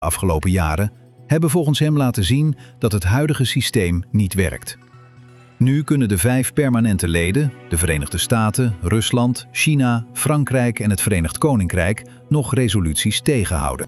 afgelopen jaren hebben volgens hem laten zien dat het huidige systeem niet werkt. Nu kunnen de 5 permanente leden, de Verenigde Staten, Rusland, China, Frankrijk en het Verenigd Koninkrijk, nog resoluties tegenhouden.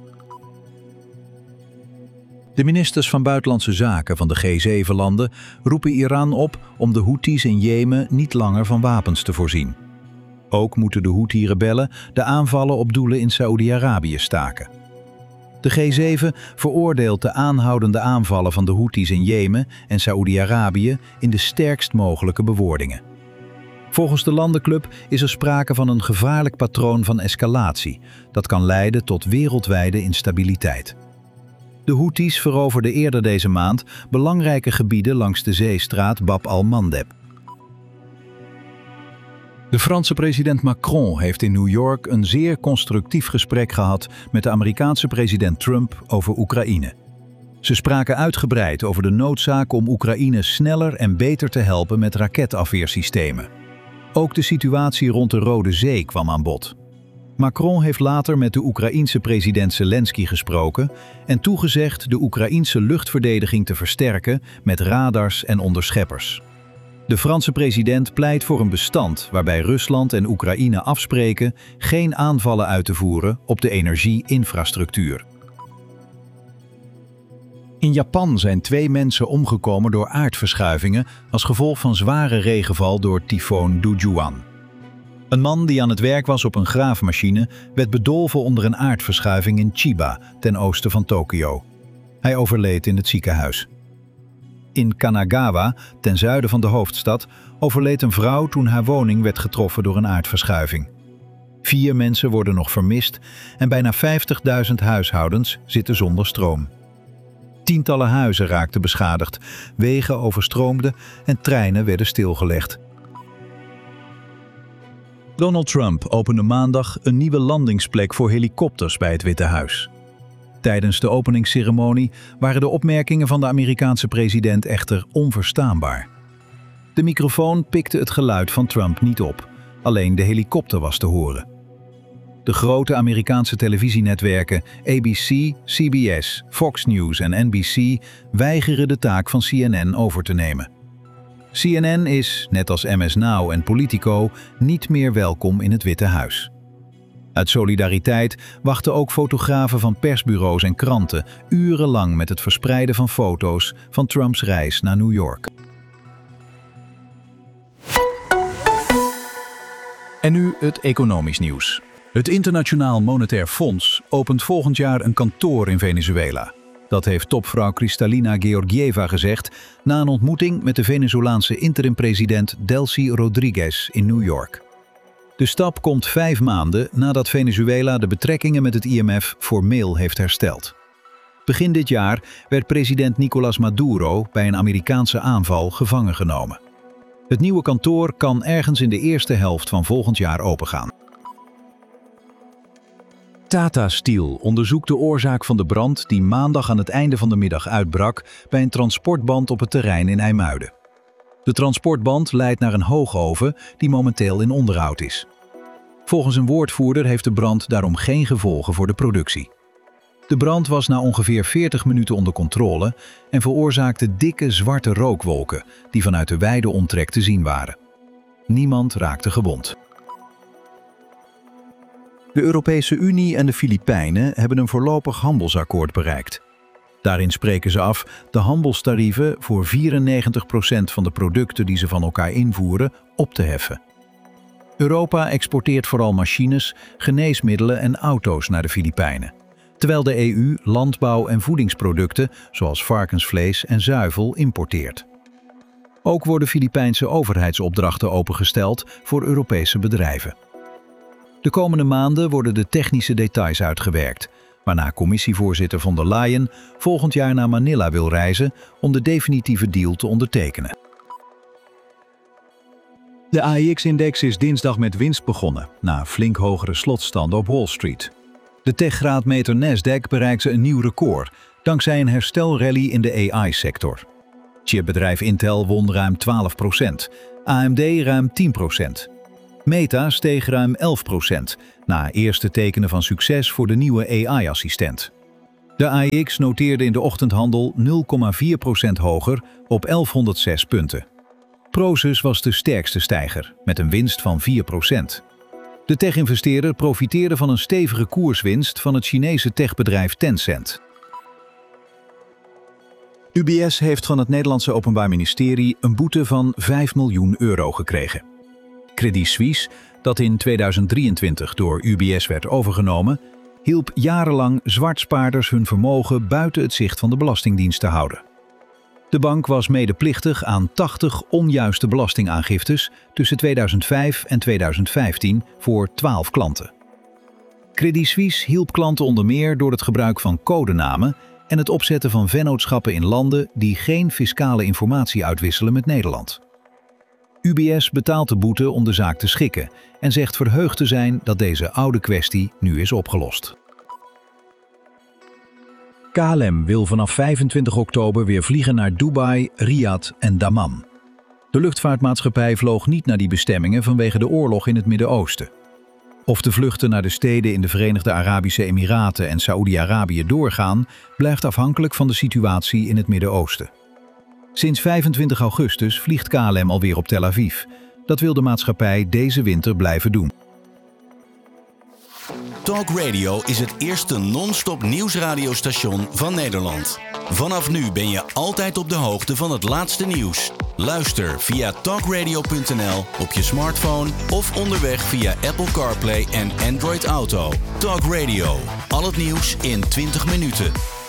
De ministers van Buitenlandse Zaken van de G7-landen roepen Iran op om de Houthis in Jemen niet langer van wapens te voorzien. Ook moeten de Houthi-rebellen de aanvallen op doelen in Saoedi-Arabië staken. De G7 veroordeelt de aanhoudende aanvallen van de Houthis in Jemen en Saoedi-Arabië in de sterkst mogelijke bewoordingen. Volgens de landenclub is er sprake van een gevaarlijk patroon van escalatie dat kan leiden tot wereldwijde instabiliteit. De Houthis veroverden eerder deze maand belangrijke gebieden langs de zeestraat Bab al-Mandeb. De Franse president Macron heeft in New York een zeer constructief gesprek gehad met de Amerikaanse president Trump over Oekraïne. Ze spraken uitgebreid over de noodzaak om Oekraïne sneller en beter te helpen met raketafweersystemen. Ook de situatie rond de Rode Zee kwam aan bod. Macron heeft later met de Oekraïense president Zelensky gesproken en toegezegd de Oekraïense luchtverdediging te versterken met radars en onderscheppers. De Franse president pleit voor een bestand waarbij Rusland en Oekraïne afspreken geen aanvallen uit te voeren op de energie-infrastructuur. In Japan zijn 2 mensen omgekomen door aardverschuivingen als gevolg van zware regenval door tyfoon Dujuan. Een man die aan het werk was op een graafmachine werd bedolven onder een aardverschuiving in Chiba, ten oosten van Tokio. Hij overleed in het ziekenhuis. In Kanagawa, ten zuiden van de hoofdstad, overleed een vrouw toen haar woning werd getroffen door een aardverschuiving. 4 mensen worden nog vermist en bijna 50.000 huishoudens zitten zonder stroom. Tientallen huizen raakten beschadigd, wegen overstroomden en treinen werden stilgelegd. Donald Trump opende maandag een nieuwe landingsplek voor helikopters bij het Witte Huis. Tijdens de openingsceremonie waren de opmerkingen van de Amerikaanse president echter onverstaanbaar. De microfoon pikte het geluid van Trump niet op, alleen de helikopter was te horen. De grote Amerikaanse televisienetwerken ABC, CBS, Fox News en NBC weigeren de taak van CNN over te nemen. CNN is, net als MS Now en Politico, niet meer welkom in het Witte Huis. Uit solidariteit wachten ook fotografen van persbureaus en kranten urenlang met het verspreiden van foto's van Trumps reis naar New York. En nu het economisch nieuws. Het Internationaal Monetair Fonds opent volgend jaar een kantoor in Venezuela. Dat heeft topvrouw Kristalina Georgieva gezegd na een ontmoeting met de Venezolaanse interim-president Delcy Rodriguez in New York. De stap komt 5 maanden nadat Venezuela de betrekkingen met het IMF formeel heeft hersteld. Begin dit jaar werd president Nicolás Maduro bij een Amerikaanse aanval gevangen genomen. Het nieuwe kantoor kan ergens in de eerste helft van volgend jaar opengaan. Tata Steel onderzoekt de oorzaak van de brand die maandag aan het einde van de middag uitbrak bij een transportband op het terrein in IJmuiden. De transportband leidt naar een hoogoven die momenteel in onderhoud is. Volgens een woordvoerder heeft de brand daarom geen gevolgen voor de productie. De brand was na ongeveer 40 minuten onder controle en veroorzaakte dikke zwarte rookwolken die vanuit de wijde omtrek te zien waren. Niemand raakte gewond. De Europese Unie en de Filipijnen hebben een voorlopig handelsakkoord bereikt. Daarin spreken ze af de handelstarieven voor 94% van de producten die ze van elkaar invoeren op te heffen. Europa exporteert vooral machines, geneesmiddelen en auto's naar de Filipijnen, terwijl de EU landbouw- en voedingsproducten zoals varkensvlees en zuivel importeert. Ook worden Filipijnse overheidsopdrachten opengesteld voor Europese bedrijven. De komende maanden worden de technische details uitgewerkt, waarna commissievoorzitter von der Leyen volgend jaar naar Manila wil reizen om de definitieve deal te ondertekenen. De AEX-index is dinsdag met winst begonnen, na flink hogere slotstanden op Wall Street. De techgraadmeter Nasdaq bereikte een nieuw record, dankzij een herstelrally in de AI-sector. Chipbedrijf Intel won ruim 12%, AMD ruim 10%. Meta steeg ruim 11%, na eerste tekenen van succes voor de nieuwe AI-assistent. De AEX noteerde in de ochtendhandel 0,4% hoger op 1106 punten. Prosus was de sterkste stijger, met een winst van 4%. De tech-investeerder profiteerde van een stevige koerswinst van het Chinese techbedrijf Tencent. UBS heeft van het Nederlandse Openbaar Ministerie een boete van 5 miljoen euro gekregen. Credit Suisse, dat in 2023 door UBS werd overgenomen, hielp jarenlang zwartspaarders hun vermogen buiten het zicht van de Belastingdienst te houden. De bank was medeplichtig aan 80 onjuiste belastingaangiftes tussen 2005 en 2015 voor 12 klanten. Credit Suisse hielp klanten onder meer door het gebruik van codenamen en het opzetten van vennootschappen in landen die geen fiscale informatie uitwisselen met Nederland. UBS betaalt de boete om de zaak te schikken en zegt verheugd te zijn dat deze oude kwestie nu is opgelost. KLM wil vanaf 25 oktober weer vliegen naar Dubai, Riyadh en Dammam. De luchtvaartmaatschappij vloog niet naar die bestemmingen vanwege de oorlog in het Midden-Oosten. Of de vluchten naar de steden in de Verenigde Arabische Emiraten en Saoedi-Arabië doorgaan, blijft afhankelijk van de situatie in het Midden-Oosten. Sinds 25 augustus vliegt KLM alweer op Tel Aviv. Dat wil de maatschappij deze winter blijven doen. Talk Radio is het eerste non-stop nieuwsradiostation van Nederland. Vanaf nu ben je altijd op de hoogte van het laatste nieuws. Luister via talkradio.nl op je smartphone of onderweg via Apple CarPlay en Android Auto. Talk Radio. Al het nieuws in 20 minuten.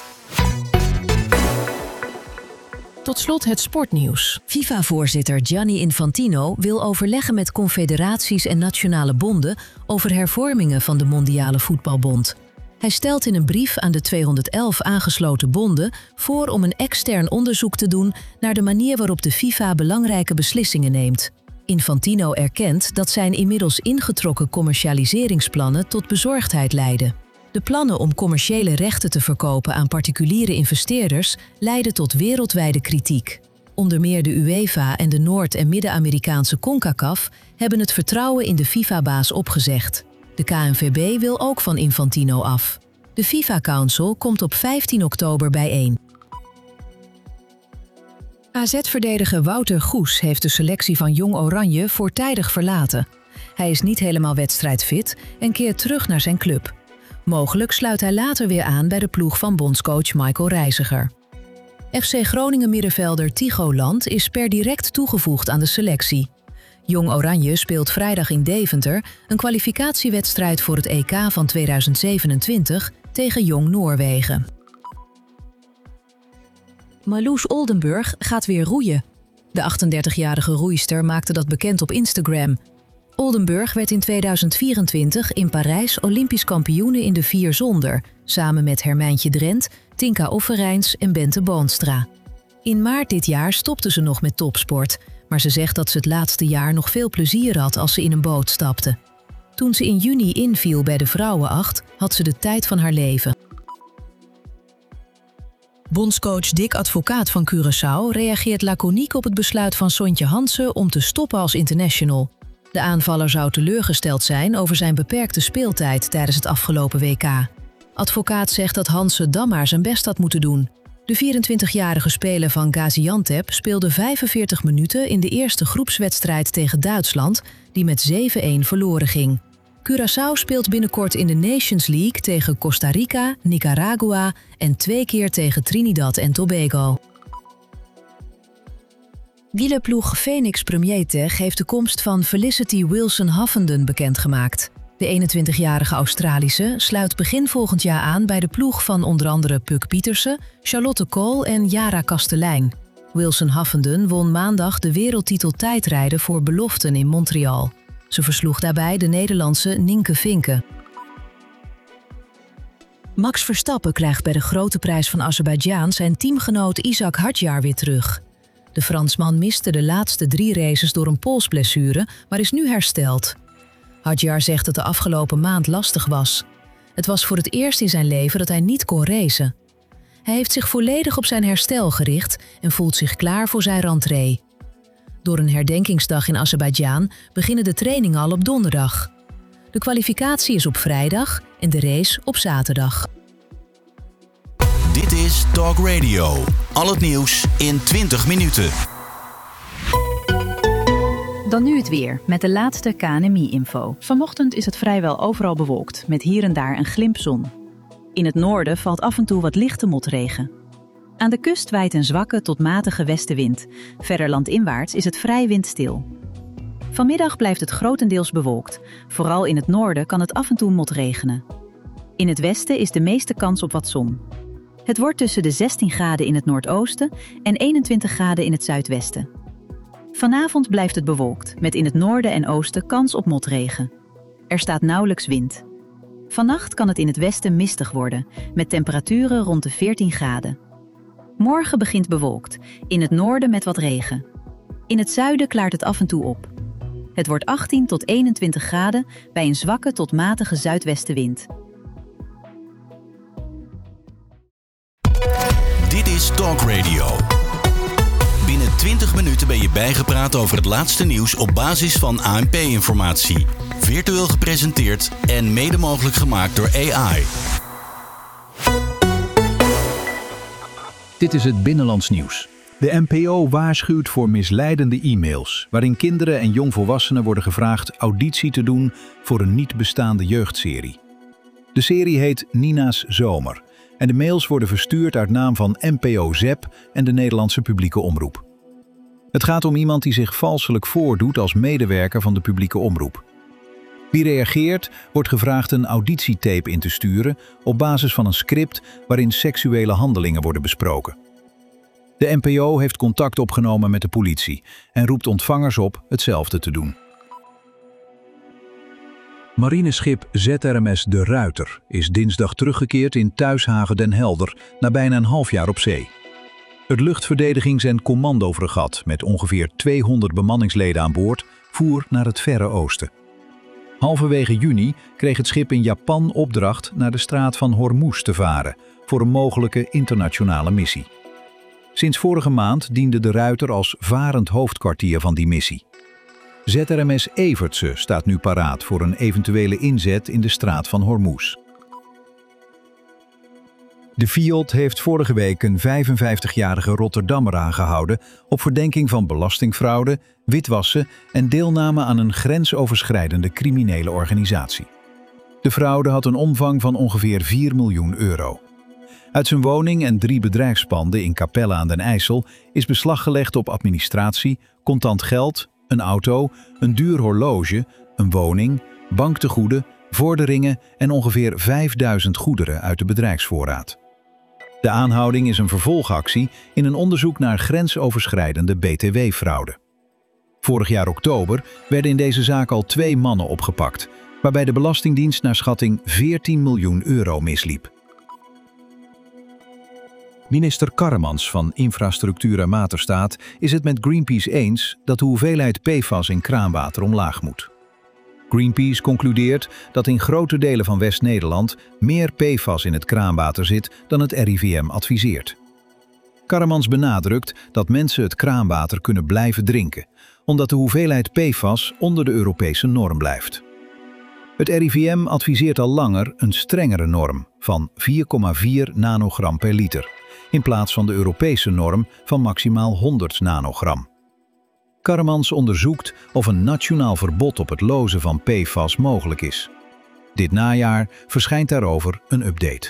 Tot slot het sportnieuws. FIFA-voorzitter Gianni Infantino wil overleggen met confederaties en nationale bonden over hervormingen van de Mondiale Voetbalbond. Hij stelt in een brief aan de 211 aangesloten bonden voor om een extern onderzoek te doen naar de manier waarop de FIFA belangrijke beslissingen neemt. Infantino erkent dat zijn inmiddels ingetrokken commercialiseringsplannen tot bezorgdheid leiden. De plannen om commerciële rechten te verkopen aan particuliere investeerders leiden tot wereldwijde kritiek. Onder meer de UEFA en de Noord- en Midden-Amerikaanse CONCACAF hebben het vertrouwen in de FIFA-baas opgezegd. De KNVB wil ook van Infantino af. De FIFA Council komt op 15 oktober bijeen. AZ-verdediger Wouter Goes heeft de selectie van Jong Oranje voortijdig verlaten. Hij is niet helemaal wedstrijdfit en keert terug naar zijn club. Mogelijk sluit hij later weer aan bij de ploeg van bondscoach Michael Reiziger. FC Groningen middenvelder Tycho Land is per direct toegevoegd aan de selectie. Jong Oranje speelt vrijdag in Deventer een kwalificatiewedstrijd voor het EK van 2027 tegen Jong Noorwegen. Marloes Oldenburg gaat weer roeien. De 38-jarige roeister maakte dat bekend op Instagram. Oldenburg werd in 2024 in Parijs Olympisch kampioene in de 4 zonder, samen met Hermijntje Drent, Tinka Offerijns en Bente Boonstra. In maart dit jaar stopte ze nog met topsport, maar ze zegt dat ze het laatste jaar nog veel plezier had als ze in een boot stapte. Toen ze in juni inviel bij de vrouwenacht, had ze de tijd van haar leven. Bondscoach Dick Advocaat van Curaçao reageert laconiek op het besluit van Sontje Hansen om te stoppen als international. De aanvaller zou teleurgesteld zijn over zijn beperkte speeltijd tijdens het afgelopen WK. Advocaat zegt dat Hansen dan maar zijn best had moeten doen. De 24-jarige speler van Gaziantep speelde 45 minuten in de eerste groepswedstrijd tegen Duitsland, die met 7-1 verloren ging. Curaçao speelt binnenkort in de Nations League tegen Costa Rica, Nicaragua en 2 keer tegen Trinidad en Tobago. Wielerploeg Phoenix Premier Tech heeft de komst van Felicity Wilson-Huffenden bekendgemaakt. De 21-jarige Australische sluit begin volgend jaar aan bij de ploeg van onder andere Puk Pietersen, Charlotte Kool en Jara Kastelein. Wilson-Huffenden won maandag de wereldtitel tijdrijden voor beloften in Montreal. Ze versloeg daarbij de Nederlandse Nienke Vinke. Max Verstappen krijgt bij de Grote Prijs van Azerbeidzjan zijn teamgenoot Ishak Hadjar weer terug. De Fransman miste de laatste 3 races door een polsblessure, maar is nu hersteld. Hadjar zegt dat de afgelopen maand lastig was. Het was voor het eerst in zijn leven dat hij niet kon racen. Hij heeft zich volledig op zijn herstel gericht en voelt zich klaar voor zijn rentree. Door een herdenkingsdag in Azerbeidzjan beginnen de trainingen al op donderdag. De kwalificatie is op vrijdag en de race op zaterdag. is Talk Radio. Al het nieuws in 20 minuten. Dan nu het weer, met de laatste KNMI-info. Vanochtend is het vrijwel overal bewolkt, met hier en daar een glimp zon. In het noorden valt af en toe wat lichte motregen. Aan de kust waait een zwakke tot matige westenwind. Verder landinwaarts is het vrij windstil. Vanmiddag blijft het grotendeels bewolkt. Vooral in het noorden kan het af en toe motregenen. In het westen is de meeste kans op wat zon. Het wordt tussen de 16 graden in het noordoosten en 21 graden in het zuidwesten. Vanavond blijft het bewolkt, met in het noorden en oosten kans op motregen. Er staat nauwelijks wind. Vannacht kan het in het westen mistig worden, met temperaturen rond de 14 graden. Morgen begint bewolkt, in het noorden met wat regen. In het zuiden klaart het af en toe op. Het wordt 18 tot 21 graden bij een zwakke tot matige zuidwestenwind. Dit is Talk Radio. Binnen 20 minuten ben je bijgepraat over het laatste nieuws op basis van ANP-informatie. Virtueel gepresenteerd en mede mogelijk gemaakt door AI. Dit is het Binnenlands nieuws. De NPO waarschuwt voor misleidende e-mails, waarin kinderen en jongvolwassenen worden gevraagd auditie te doen voor een niet bestaande jeugdserie. De serie heet Nina's Zomer en de mails worden verstuurd uit naam van NPO ZEP en de Nederlandse publieke omroep. Het gaat om iemand die zich valselijk voordoet als medewerker van de publieke omroep. Wie reageert, wordt gevraagd een auditietape in te sturen op basis van een script waarin seksuele handelingen worden besproken. De NPO heeft contact opgenomen met de politie en roept ontvangers op hetzelfde te doen. Marineschip ZRMS De Ruiter is dinsdag teruggekeerd in thuishaven Den Helder na bijna een half jaar op zee. Het luchtverdedigings- en commandofregat met ongeveer 200 bemanningsleden aan boord voer naar het Verre Oosten. Halverwege juni kreeg het schip in Japan opdracht naar de straat van Hormuz te varen voor een mogelijke internationale missie. Sinds vorige maand diende De Ruiter als varend hoofdkwartier van die missie. ZRMS Evertse staat nu paraat voor een eventuele inzet in de straat van Hormuz. De FIOD heeft vorige week een 55-jarige Rotterdammer aangehouden op verdenking van belastingfraude, witwassen en deelname aan een grensoverschrijdende criminele organisatie. De fraude had een omvang van ongeveer 4 miljoen euro. Uit zijn woning en 3 bedrijfspanden in Capelle aan den IJssel is beslag gelegd op administratie, contant geld, een auto, een duur horloge, een woning, banktegoeden, vorderingen en ongeveer 5000 goederen uit de bedrijfsvoorraad. De aanhouding is een vervolgactie in een onderzoek naar grensoverschrijdende BTW-fraude. Vorig jaar oktober werden in deze zaak al 2 mannen opgepakt, waarbij de Belastingdienst naar schatting 14 miljoen euro misliep. Minister Karremans van Infrastructuur en Waterstaat is het met Greenpeace eens dat de hoeveelheid PFAS in kraanwater omlaag moet. Greenpeace concludeert dat in grote delen van West-Nederland meer PFAS in het kraanwater zit dan het RIVM adviseert. Karremans benadrukt dat mensen het kraanwater kunnen blijven drinken, omdat de hoeveelheid PFAS onder de Europese norm blijft. Het RIVM adviseert al langer een strengere norm van 4,4 nanogram per liter, in plaats van de Europese norm van maximaal 100 nanogram. Karremans onderzoekt of een nationaal verbod op het lozen van PFAS mogelijk is. Dit najaar verschijnt daarover een update.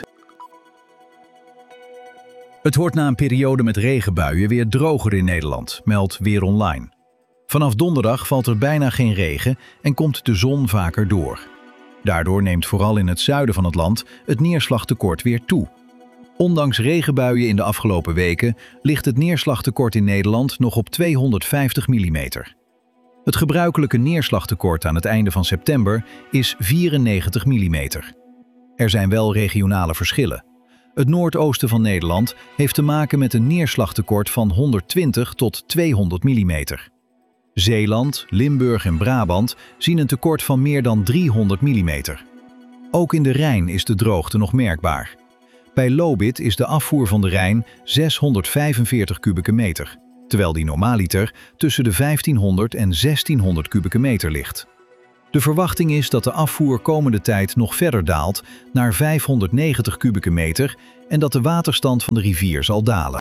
Het wordt na een periode met regenbuien weer droger in Nederland, meldt Weer Online. Vanaf donderdag valt er bijna geen regen en komt de zon vaker door. Daardoor neemt vooral in het zuiden van het land het neerslagtekort weer toe. Ondanks regenbuien in de afgelopen weken ligt het neerslagtekort in Nederland nog op 250 mm. Het gebruikelijke neerslagtekort aan het einde van september is 94 mm. Er zijn wel regionale verschillen. Het noordoosten van Nederland heeft te maken met een neerslagtekort van 120 tot 200 mm. Zeeland, Limburg en Brabant zien een tekort van meer dan 300 mm. Ook in de Rijn is de droogte nog merkbaar. Bij Lobith is de afvoer van de Rijn 645 kubieke meter, terwijl die normaaliter tussen de 1500 en 1600 kubieke meter ligt. De verwachting is dat de afvoer komende tijd nog verder daalt naar 590 kubieke meter en dat de waterstand van de rivier zal dalen.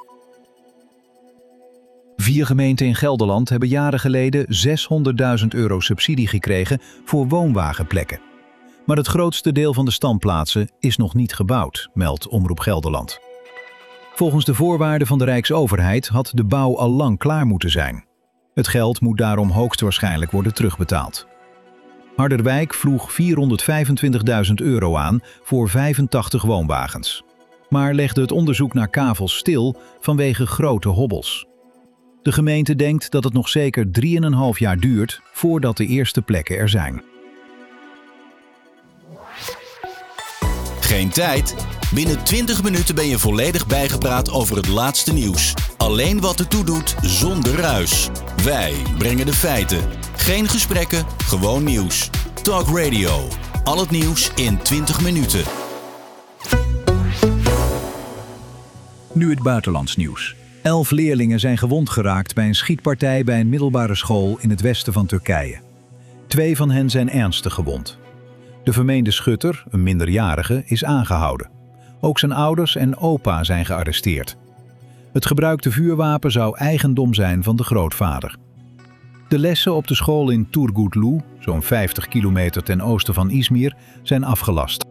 4 gemeenten in Gelderland hebben jaren geleden €600.000 subsidie gekregen voor woonwagenplekken. Maar het grootste deel van de standplaatsen is nog niet gebouwd, meldt Omroep Gelderland. Volgens de voorwaarden van de Rijksoverheid had de bouw al lang klaar moeten zijn. Het geld moet daarom hoogstwaarschijnlijk worden terugbetaald. Harderwijk vroeg €425.000 aan voor 85 woonwagens. Maar legde het onderzoek naar kavels stil vanwege grote hobbels. De gemeente denkt dat het nog zeker 3,5 jaar duurt voordat de eerste plekken er zijn. Geen tijd? Binnen 20 minuten ben je volledig bijgepraat over het laatste nieuws. Alleen wat ertoe doet, zonder ruis. Wij brengen de feiten. Geen gesprekken, gewoon nieuws. Talk Radio. Al het nieuws in 20 minuten. Nu het buitenlands nieuws. 11 leerlingen zijn gewond geraakt bij een schietpartij bij een middelbare school in het westen van Turkije. 2 van hen zijn ernstig gewond. De vermeende schutter, een minderjarige, is aangehouden. Ook zijn ouders en opa zijn gearresteerd. Het gebruikte vuurwapen zou eigendom zijn van de grootvader. De lessen op de school in Turgutlu, zo'n 50 kilometer ten oosten van Izmir, zijn afgelast.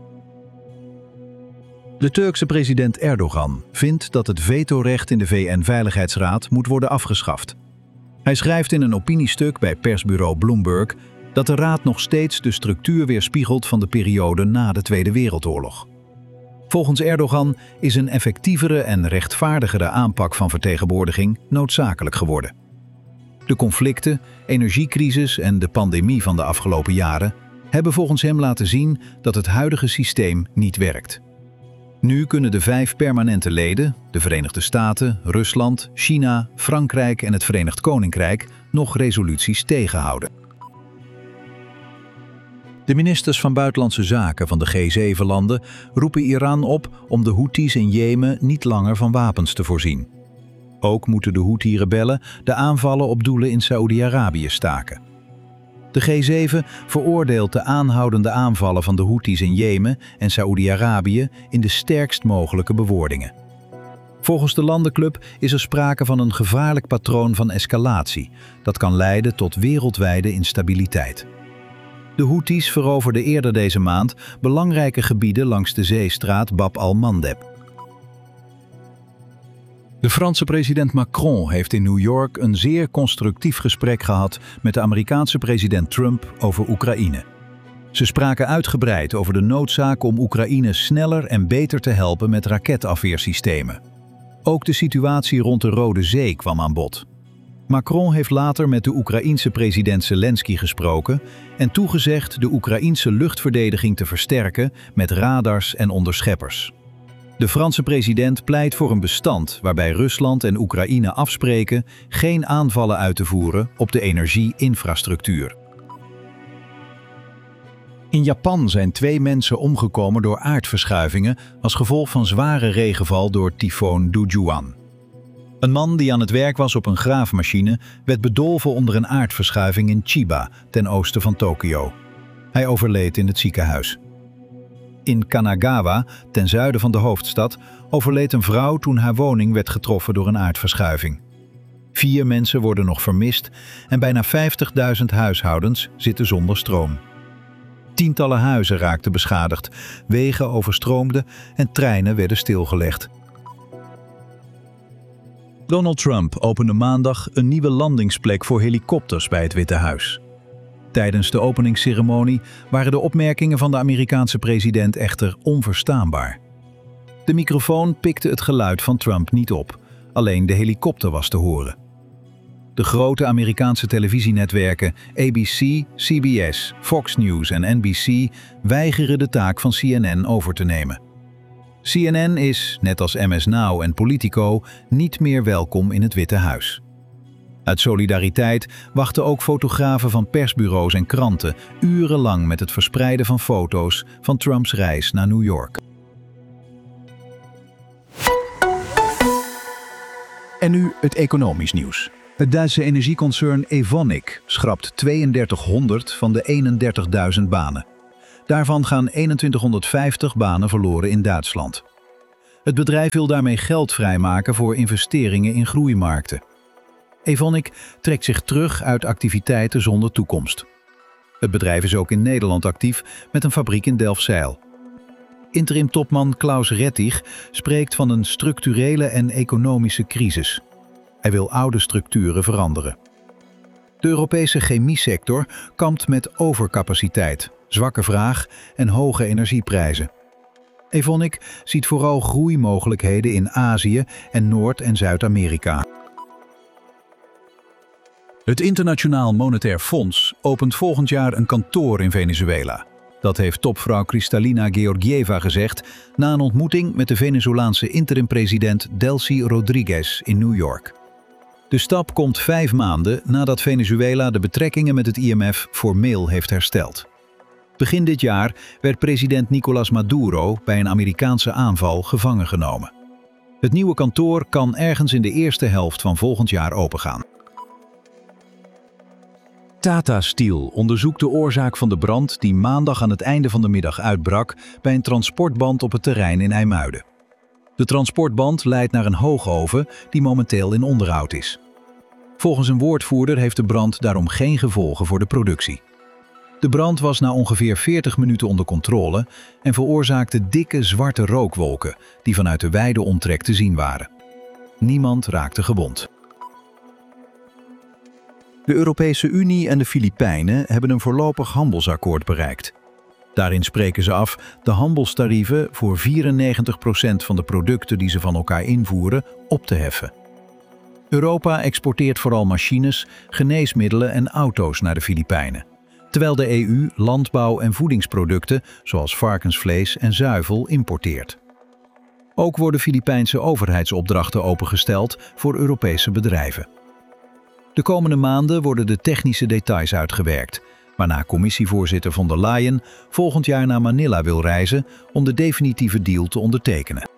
De Turkse president Erdogan vindt dat het vetorecht in de VN-veiligheidsraad moet worden afgeschaft. Hij schrijft in een opiniestuk bij persbureau Bloomberg dat de raad nog steeds de structuur weerspiegelt van de periode na de Tweede Wereldoorlog. Volgens Erdogan is een effectievere en rechtvaardigere aanpak van vertegenwoordiging noodzakelijk geworden. De conflicten, energiecrisis en de pandemie van de afgelopen jaren hebben volgens hem laten zien dat het huidige systeem niet werkt. Nu kunnen de 5 permanente leden, de Verenigde Staten, Rusland, China, Frankrijk en het Verenigd Koninkrijk, nog resoluties tegenhouden. De ministers van Buitenlandse Zaken van de G7-landen roepen Iran op om de Houthis in Jemen niet langer van wapens te voorzien. Ook moeten de Houthi-rebellen de aanvallen op doelen in Saoedi-Arabië staken. De G7 veroordeelt de aanhoudende aanvallen van de Houthis in Jemen en Saoedi-Arabië in de sterkst mogelijke bewoordingen. Volgens de landenclub is er sprake van een gevaarlijk patroon van escalatie dat kan leiden tot wereldwijde instabiliteit. De Houthis veroverden eerder deze maand belangrijke gebieden langs de zeestraat Bab al-Mandeb. De Franse president Macron heeft in New York een zeer constructief gesprek gehad met de Amerikaanse president Trump over Oekraïne. Ze spraken uitgebreid over de noodzaak om Oekraïne sneller en beter te helpen met raketafweersystemen. Ook de situatie rond de Rode Zee kwam aan bod. Macron heeft later met de Oekraïense president Zelensky gesproken en toegezegd de Oekraïense luchtverdediging te versterken met radars en onderscheppers. De Franse president pleit voor een bestand waarbij Rusland en Oekraïne afspreken geen aanvallen uit te voeren op de energie-infrastructuur. In Japan zijn 2 mensen omgekomen door aardverschuivingen als gevolg van zware regenval door tyfoon Dujuan. Een man die aan het werk was op een graafmachine werd bedolven onder een aardverschuiving in Chiba, ten oosten van Tokio. Hij overleed in het ziekenhuis. In Kanagawa, ten zuiden van de hoofdstad, overleed een vrouw toen haar woning werd getroffen door een aardverschuiving. 4 mensen worden nog vermist en bijna 50.000 huishoudens zitten zonder stroom. Tientallen huizen raakten beschadigd, wegen overstroomden en treinen werden stilgelegd. Donald Trump opende maandag een nieuwe landingsplek voor helikopters bij het Witte Huis. Tijdens de openingsceremonie waren de opmerkingen van de Amerikaanse president echter onverstaanbaar. De microfoon pikte het geluid van Trump niet op, alleen de helikopter was te horen. De grote Amerikaanse televisienetwerken ABC, CBS, Fox News en NBC weigeren de taak van CNN over te nemen. CNN is, net als MS Now en Politico, niet meer welkom in het Witte Huis. Uit solidariteit wachten ook fotografen van persbureaus en kranten urenlang met het verspreiden van foto's van Trumps reis naar New York. En nu het economisch nieuws. Het Duitse energieconcern Evonik schrapt 3200 van de 31.000 banen. Daarvan gaan 2150 banen verloren in Duitsland. Het bedrijf wil daarmee geld vrijmaken voor investeringen in groeimarkten. Evonik trekt zich terug uit activiteiten zonder toekomst. Het bedrijf is ook in Nederland actief met een fabriek in Delfzijl. Interim-topman Klaus Rettig spreekt van een structurele en economische crisis. Hij wil oude structuren veranderen. De Europese chemiesector kampt met overcapaciteit, zwakke vraag en hoge energieprijzen. Evonik ziet vooral groeimogelijkheden in Azië en Noord- en Zuid-Amerika. Het Internationaal Monetair Fonds opent volgend jaar een kantoor in Venezuela. Dat heeft topvrouw Kristalina Georgieva gezegd na een ontmoeting met de Venezolaanse interim-president Delcy Rodriguez in New York. De stap komt 5 maanden nadat Venezuela de betrekkingen met het IMF formeel heeft hersteld. Begin dit jaar werd president Nicolás Maduro bij een Amerikaanse aanval gevangen genomen. Het nieuwe kantoor kan ergens in de eerste helft van volgend jaar opengaan. Tata Steel onderzoekt de oorzaak van de brand die maandag aan het einde van de middag uitbrak bij een transportband op het terrein in IJmuiden. De transportband leidt naar een hoogoven die momenteel in onderhoud is. Volgens een woordvoerder heeft de brand daarom geen gevolgen voor de productie. De brand was na ongeveer 40 minuten onder controle en veroorzaakte dikke zwarte rookwolken die vanuit de wijde omtrek te zien waren. Niemand raakte gewond. De Europese Unie en de Filipijnen hebben een voorlopig handelsakkoord bereikt. Daarin spreken ze af de handelstarieven voor 94% van de producten die ze van elkaar invoeren op te heffen. Europa exporteert vooral machines, geneesmiddelen en auto's naar de Filipijnen, terwijl de EU landbouw- en voedingsproducten zoals varkensvlees en zuivel importeert. Ook worden Filipijnse overheidsopdrachten opengesteld voor Europese bedrijven. De komende maanden worden de technische details uitgewerkt, waarna commissievoorzitter von der Leyen volgend jaar naar Manila wil reizen om de definitieve deal te ondertekenen.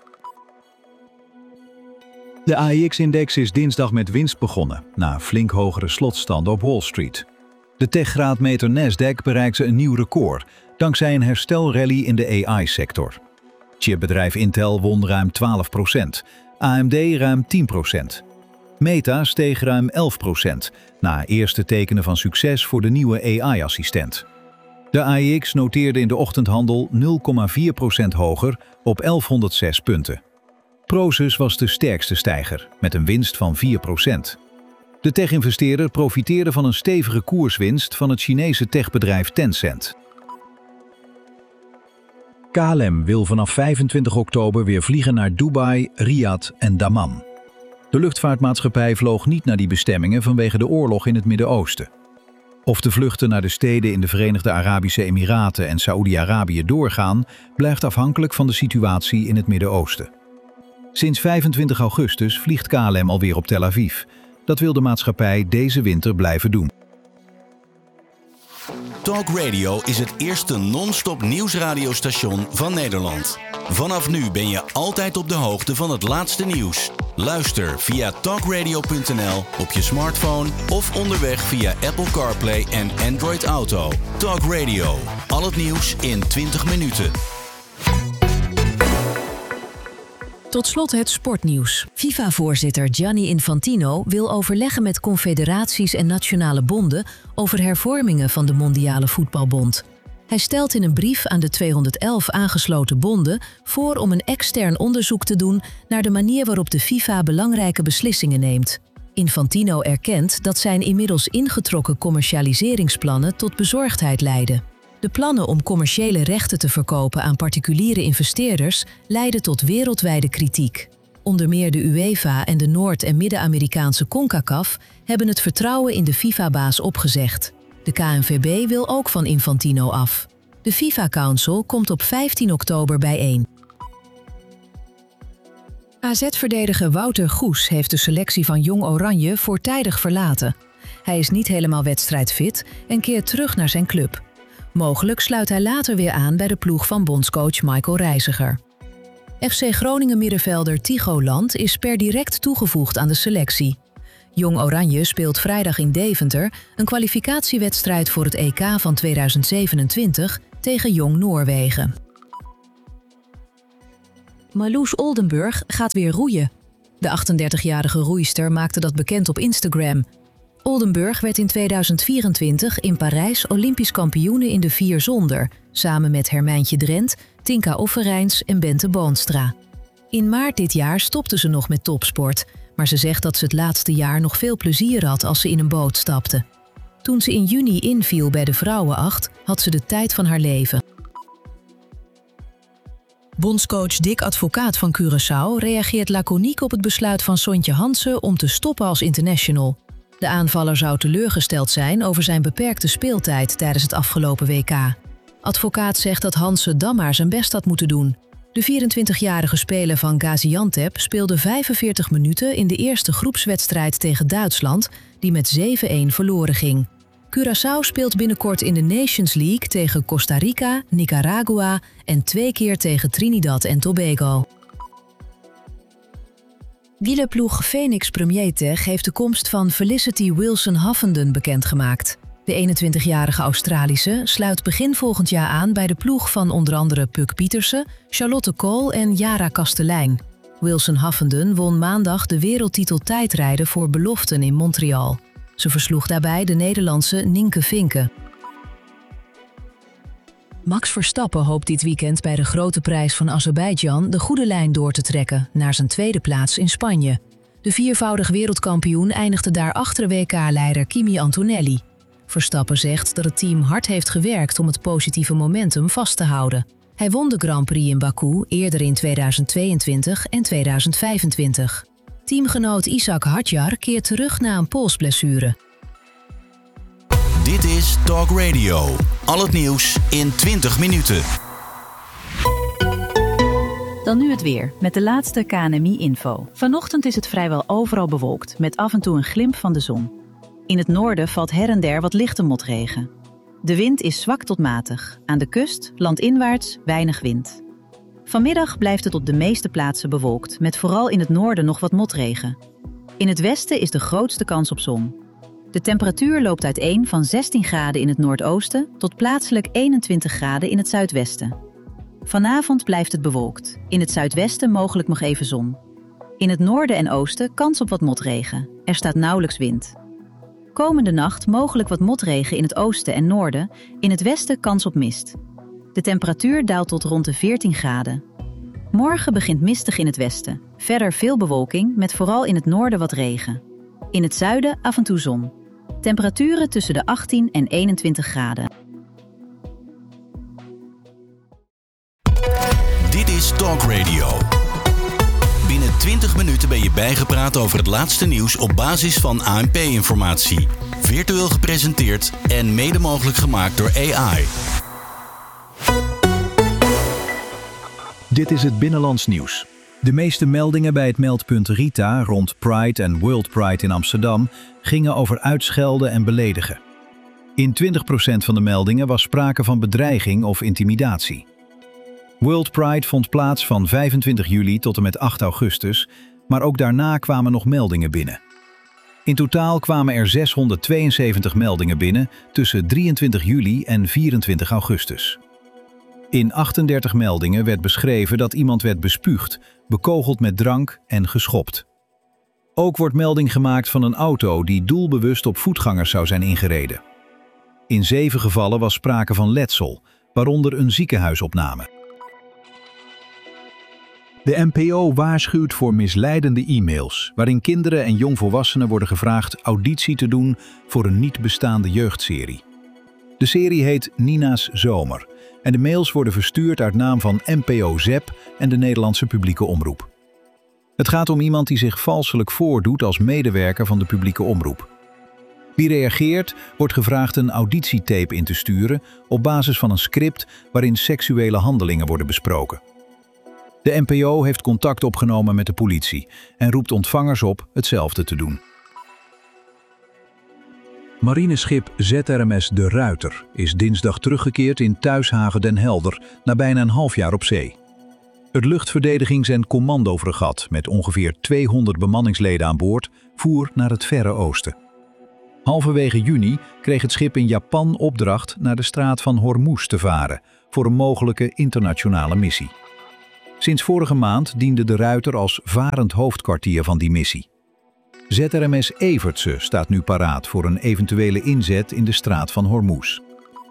De AEX-index is dinsdag met winst begonnen, na flink hogere slotstanden op Wall Street. De techgraadmeter Nasdaq bereikte een nieuw record, dankzij een herstelrally in de AI-sector. Chipbedrijf Intel won ruim 12%, AMD ruim 10%. Meta steeg ruim 11%, na eerste tekenen van succes voor de nieuwe AI-assistent. De AEX noteerde in de ochtendhandel 0,4% hoger op 1106 punten. Prosus was de sterkste stijger, met een winst van 4%. De tech-investeerder profiteerde van een stevige koerswinst van het Chinese techbedrijf Tencent. KLM wil vanaf 25 oktober weer vliegen naar Dubai, Riyadh en Dammam. De luchtvaartmaatschappij vloog niet naar die bestemmingen vanwege de oorlog in het Midden-Oosten. Of de vluchten naar de steden in de Verenigde Arabische Emiraten en Saoedi-Arabië doorgaan, blijft afhankelijk van de situatie in het Midden-Oosten. Sinds 25 augustus vliegt KLM alweer op Tel Aviv. Dat wil de maatschappij deze winter blijven doen. Talk Radio is het eerste non-stop nieuwsradiostation van Nederland. Vanaf nu ben je altijd op de hoogte van het laatste nieuws. Luister via talkradio.nl op je smartphone of onderweg via Apple CarPlay en Android Auto. Talk Radio. Al het nieuws in 20 minuten. Tot slot het sportnieuws. FIFA-voorzitter Gianni Infantino wil overleggen met confederaties en nationale bonden over hervormingen van de Mondiale Voetbalbond. Hij stelt in een brief aan de 211 aangesloten bonden voor om een extern onderzoek te doen naar de manier waarop de FIFA belangrijke beslissingen neemt. Infantino erkent dat zijn inmiddels ingetrokken commercialiseringsplannen tot bezorgdheid leiden. De plannen om commerciële rechten te verkopen aan particuliere investeerders leiden tot wereldwijde kritiek. Onder meer de UEFA en de Noord- en Midden-Amerikaanse CONCACAF hebben het vertrouwen in de FIFA-baas opgezegd. De KNVB wil ook van Infantino af. De FIFA Council komt op 15 oktober bijeen. AZ-verdediger Wouter Goes heeft de selectie van Jong Oranje voortijdig verlaten. Hij is niet helemaal wedstrijdfit en keert terug naar zijn club. Mogelijk sluit hij later weer aan bij de ploeg van bondscoach Michael Reiziger. FC Groningen middenvelder Tycho Land is per direct toegevoegd aan de selectie. Jong Oranje speelt vrijdag in Deventer een kwalificatiewedstrijd voor het EK van 2027 tegen Jong Noorwegen. Marloes Oldenburg gaat weer roeien. De 38-jarige roeister maakte dat bekend op Instagram. Oldenburg werd in 2024 in Parijs Olympisch kampioene in de 4 zonder, samen met Hermijntje Drent, Tinka Offerijns en Bente Boonstra. In maart dit jaar stopte ze nog met topsport, maar ze zegt dat ze het laatste jaar nog veel plezier had als ze in een boot stapte. Toen ze in juni inviel bij de vrouwenacht, had ze de tijd van haar leven. Bondscoach Dick Advocaat van Curaçao reageert laconiek op het besluit van Sontje Hansen om te stoppen als international. De aanvaller zou teleurgesteld zijn over zijn beperkte speeltijd tijdens het afgelopen WK. Advocaat zegt dat Hansen dan maar zijn best had moeten doen. De 24-jarige speler van Gaziantep speelde 45 minuten in de eerste groepswedstrijd tegen Duitsland, die met 7-1 verloren ging. Curaçao speelt binnenkort in de Nations League tegen Costa Rica, Nicaragua en 2 keer tegen Trinidad en Tobago. Wielerploeg Phoenix Premier Tech heeft de komst van Felicity Wilson-Huffenden bekendgemaakt. De 21-jarige Australische sluit begin volgend jaar aan bij de ploeg van onder andere Puk Pietersen, Charlotte Kool en Yara Kastelein. Wilson-Huffenden won maandag de wereldtitel tijdrijden voor beloften in Montreal. Ze versloeg daarbij de Nederlandse Nienke Vinken. Max Verstappen hoopt dit weekend bij de Grote Prijs van Azerbeidzjan de goede lijn door te trekken naar zijn tweede plaats in Spanje. De 4-voudig wereldkampioen eindigde daar achter WK-leider Kimi Antonelli. Verstappen zegt dat het team hard heeft gewerkt om het positieve momentum vast te houden. Hij won de Grand Prix in Baku eerder in 2022 en 2025. Teamgenoot Ishak Hadjar keert terug na een polsblessure. Dit is Talk Radio. Al het nieuws in 20 minuten. Dan nu het weer, met de laatste KNMI-info. Vanochtend is het vrijwel overal bewolkt, met af en toe een glimp van de zon. In het noorden valt her en der wat lichte motregen. De wind is zwak tot matig. Aan de kust, landinwaarts, weinig wind. Vanmiddag blijft het op de meeste plaatsen bewolkt, met vooral in het noorden nog wat motregen. In het westen is de grootste kans op zon. De temperatuur loopt uiteen van 16 graden in het noordoosten tot plaatselijk 21 graden in het zuidwesten. Vanavond blijft het bewolkt. In het zuidwesten mogelijk nog even zon. In het noorden en oosten kans op wat motregen. Er staat nauwelijks wind. Komende nacht mogelijk wat motregen in het oosten en noorden. In het westen kans op mist. De temperatuur daalt tot rond de 14 graden. Morgen begint mistig in het westen. Verder veel bewolking met vooral in het noorden wat regen. In het zuiden af en toe zon. Temperaturen tussen de 18 en 21 graden. Dit is Talk Radio. Binnen 20 minuten ben je bijgepraat over het laatste nieuws op basis van ANP-informatie. Virtueel gepresenteerd en mede mogelijk gemaakt door AI. Dit is het Binnenlands nieuws. De meeste meldingen bij het meldpunt Rita rond Pride en World Pride in Amsterdam gingen over uitschelden en beledigen. In 20% van de meldingen was sprake van bedreiging of intimidatie. World Pride vond plaats van 25 juli tot en met 8 augustus, maar ook daarna kwamen nog meldingen binnen. In totaal kwamen er 672 meldingen binnen tussen 23 juli en 24 augustus. In 38 meldingen werd beschreven dat iemand werd bespuugd, bekogeld met drank en geschopt. Ook wordt melding gemaakt van een auto die doelbewust op voetgangers zou zijn ingereden. In 7 gevallen was sprake van letsel, waaronder een ziekenhuisopname. De NPO waarschuwt voor misleidende e-mails, waarin kinderen en jongvolwassenen worden gevraagd auditie te doen voor een niet bestaande jeugdserie. De serie heet Nina's Zomer en de mails worden verstuurd uit naam van NPO ZEP en de Nederlandse publieke omroep. Het gaat om iemand die zich valselijk voordoet als medewerker van de publieke omroep. Wie reageert, wordt gevraagd een auditietape in te sturen op basis van een script waarin seksuele handelingen worden besproken. De NPO heeft contact opgenomen met de politie en roept ontvangers op hetzelfde te doen. Marineschip ZRMS De Ruiter is dinsdag teruggekeerd in thuishaven Den Helder na bijna een half jaar op zee. Het luchtverdedigings- en commandofregat met ongeveer 200 bemanningsleden aan boord voer naar het Verre Oosten. Halverwege juni kreeg het schip in Japan opdracht naar de straat van Hormuz te varen voor een mogelijke internationale missie. Sinds vorige maand diende de Ruiter als varend hoofdkwartier van die missie. ZRMS Evertse staat nu paraat voor een eventuele inzet in de straat van Hormuz.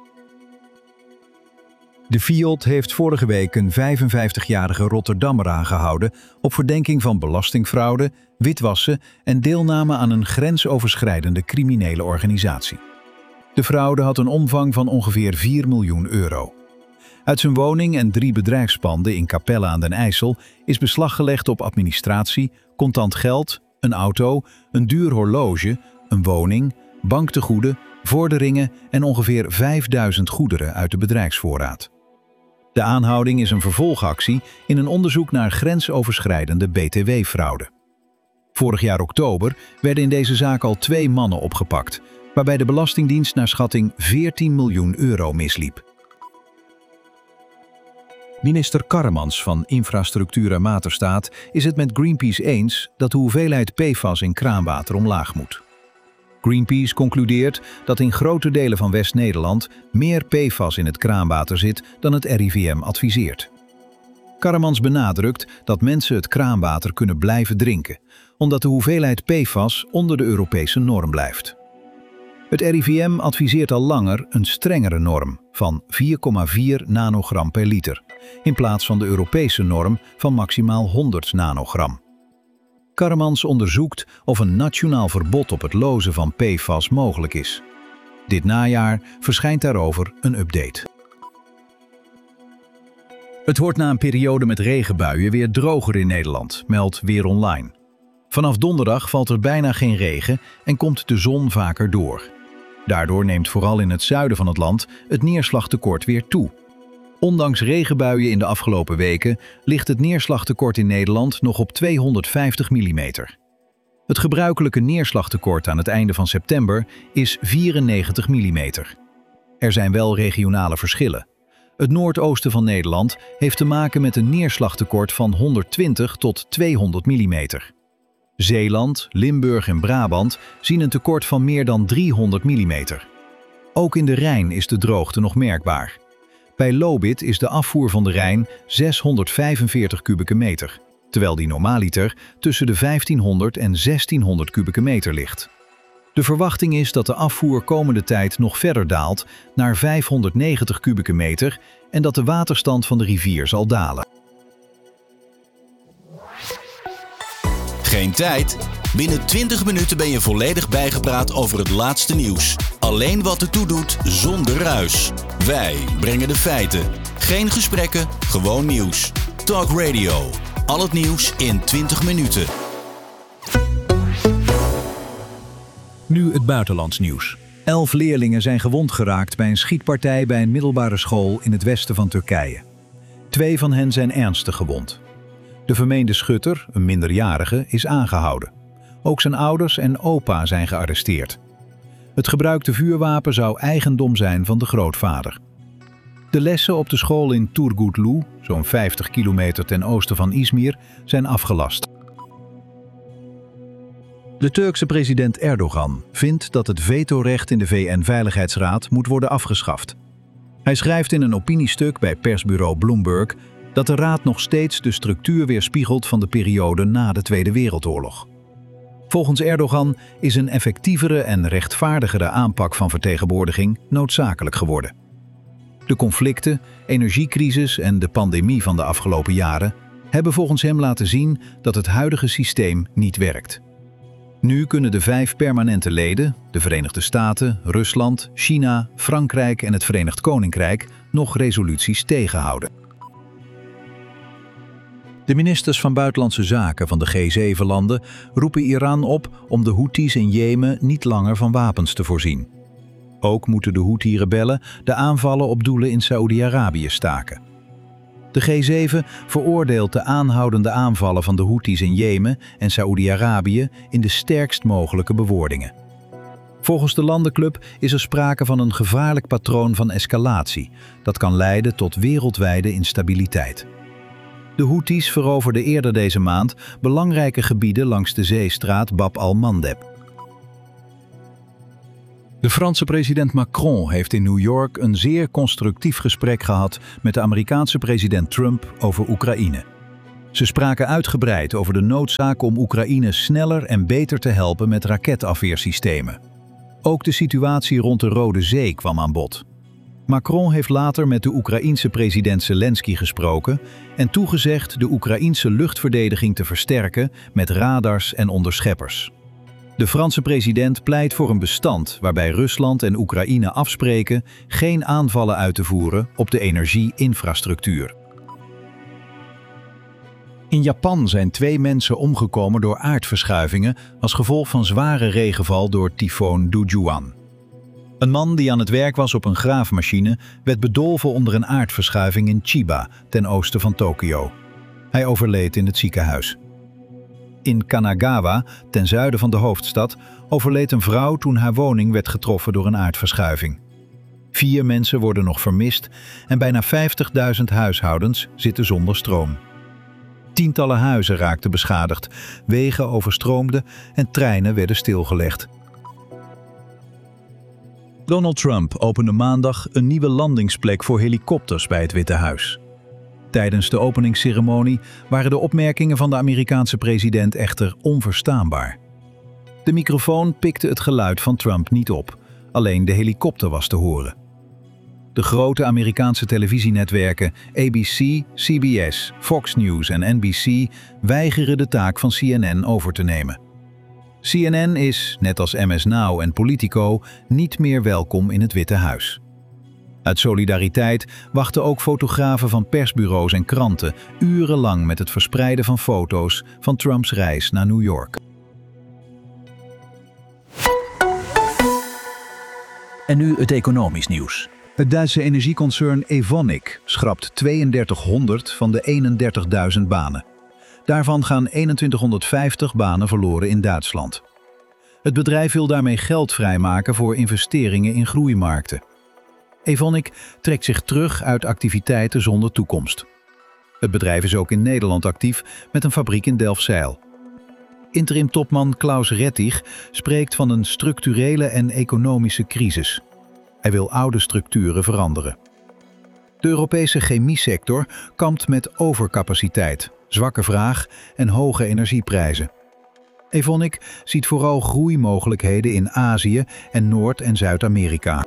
De FIOD heeft vorige week een 55-jarige Rotterdammer aangehouden op verdenking van belastingfraude, witwassen en deelname aan een grensoverschrijdende criminele organisatie. De fraude had een omvang van ongeveer 4 miljoen euro. Uit zijn woning en 3 bedrijfspanden in Capelle aan den IJssel is beslag gelegd op administratie, contant geld, een auto, een duur horloge, een woning, banktegoeden, vorderingen en ongeveer 5000 goederen uit de bedrijfsvoorraad. De aanhouding is een vervolgactie in een onderzoek naar grensoverschrijdende BTW-fraude. Vorig jaar oktober werden in deze zaak al 2 mannen opgepakt, waarbij de Belastingdienst naar schatting 14 miljoen euro misliep. Minister Karremans van Infrastructuur en Waterstaat is het met Greenpeace eens dat de hoeveelheid PFAS in kraanwater omlaag moet. Greenpeace concludeert dat in grote delen van West-Nederland meer PFAS in het kraanwater zit dan het RIVM adviseert. Karremans benadrukt dat mensen het kraanwater kunnen blijven drinken, omdat de hoeveelheid PFAS onder de Europese norm blijft. Het RIVM adviseert al langer een strengere norm van 4,4 nanogram per liter, in plaats van de Europese norm van maximaal 100 nanogram. Karremans onderzoekt of een nationaal verbod op het lozen van PFAS mogelijk is. Dit najaar verschijnt daarover een update. Het wordt na een periode met regenbuien weer droger in Nederland, meldt Weer Online. Vanaf donderdag valt er bijna geen regen en komt de zon vaker door. Daardoor neemt vooral in het zuiden van het land het neerslagtekort weer toe. Ondanks regenbuien in de afgelopen weken ligt het neerslagtekort in Nederland nog op 250 mm. Het gebruikelijke neerslagtekort aan het einde van september is 94 mm. Er zijn wel regionale verschillen. Het noordoosten van Nederland heeft te maken met een neerslagtekort van 120 tot 200 mm. Zeeland, Limburg en Brabant zien een tekort van meer dan 300 mm. Ook in de Rijn is de droogte nog merkbaar. Bij Lobith is de afvoer van de Rijn 645 kubieke meter, terwijl die normaaliter tussen de 1500 en 1600 kubieke meter ligt. De verwachting is dat de afvoer komende tijd nog verder daalt naar 590 kubieke meter en dat de waterstand van de rivier zal dalen. Geen tijd? Binnen 20 minuten ben je volledig bijgepraat over het laatste nieuws. Alleen wat ertoe doet, zonder ruis. Wij brengen de feiten. Geen gesprekken, gewoon nieuws. Talk Radio. Al het nieuws in 20 minuten. Nu het buitenlands nieuws. 11 leerlingen zijn gewond geraakt bij een schietpartij bij een middelbare school in het westen van Turkije. 2 van hen zijn ernstig gewond. De vermeende schutter, een minderjarige, is aangehouden. Ook zijn ouders en opa zijn gearresteerd. Het gebruikte vuurwapen zou eigendom zijn van de grootvader. De lessen op de school in Turgutlu, zo'n 50 kilometer ten oosten van Izmir, zijn afgelast. De Turkse president Erdogan vindt dat het vetorecht in de VN-veiligheidsraad moet worden afgeschaft. Hij schrijft in een opiniestuk bij persbureau Bloomberg dat de raad nog steeds de structuur weerspiegelt van de periode na de Tweede Wereldoorlog. Volgens Erdogan is een effectievere en rechtvaardigere aanpak van vertegenwoordiging noodzakelijk geworden. De conflicten, energiecrisis en de pandemie van de afgelopen jaren hebben volgens hem laten zien dat het huidige systeem niet werkt. Nu kunnen de 5 permanente leden, de Verenigde Staten, Rusland, China, Frankrijk en het Verenigd Koninkrijk, nog resoluties tegenhouden. De ministers van Buitenlandse Zaken van de G7-landen roepen Iran op om de Houthis in Jemen niet langer van wapens te voorzien. Ook moeten de Houthi-rebellen de aanvallen op doelen in Saoedi-Arabië staken. De G7 veroordeelt de aanhoudende aanvallen van de Houthis in Jemen en Saoedi-Arabië in de sterkst mogelijke bewoordingen. Volgens de landenclub is er sprake van een gevaarlijk patroon van escalatie dat kan leiden tot wereldwijde instabiliteit. De Houthis veroverden eerder deze maand belangrijke gebieden langs de zeestraat Bab al-Mandeb. De Franse president Macron heeft in New York een zeer constructief gesprek gehad met de Amerikaanse president Trump over Oekraïne. Ze spraken uitgebreid over de noodzaak om Oekraïne sneller en beter te helpen met raketafweersystemen. Ook de situatie rond de Rode Zee kwam aan bod. Macron heeft later met de Oekraïense president Zelensky gesproken en toegezegd de Oekraïense luchtverdediging te versterken met radars en onderscheppers. De Franse president pleit voor een bestand waarbij Rusland en Oekraïne afspreken geen aanvallen uit te voeren op de energie-infrastructuur. In Japan zijn 2 mensen omgekomen door aardverschuivingen als gevolg van zware regenval door tyfoon Dujuan. Een man die aan het werk was op een graafmachine werd bedolven onder een aardverschuiving in Chiba, ten oosten van Tokio. Hij overleed in het ziekenhuis. In Kanagawa, ten zuiden van de hoofdstad, overleed een vrouw toen haar woning werd getroffen door een aardverschuiving. 4 mensen worden nog vermist en bijna 50.000 huishoudens zitten zonder stroom. Tientallen huizen raakten beschadigd, wegen overstroomden en treinen werden stilgelegd. Donald Trump opende maandag een nieuwe landingsplek voor helikopters bij het Witte Huis. Tijdens de openingsceremonie waren de opmerkingen van de Amerikaanse president echter onverstaanbaar. De microfoon pikte het geluid van Trump niet op, alleen de helikopter was te horen. De grote Amerikaanse televisienetwerken ABC, CBS, Fox News en NBC weigeren de taak van CNN over te nemen. CNN is, net als MS Now en Politico, niet meer welkom in het Witte Huis. Uit solidariteit wachten ook fotografen van persbureaus en kranten urenlang met het verspreiden van foto's van Trumps reis naar New York. En nu het economisch nieuws. Het Duitse energieconcern Evonik schrapt 3200 van de 31.000 banen. Daarvan gaan 2150 banen verloren in Duitsland. Het bedrijf wil daarmee geld vrijmaken voor investeringen in groeimarkten. Evonik trekt zich terug uit activiteiten zonder toekomst. Het bedrijf is ook in Nederland actief met een fabriek in Delfzijl. Interim-topman Klaus Rettig spreekt van een structurele en economische crisis. Hij wil oude structuren veranderen. De Europese chemiesector kampt met overcapaciteit, zwakke vraag en hoge energieprijzen. Evonik ziet vooral groeimogelijkheden in Azië en Noord- en Zuid-Amerika.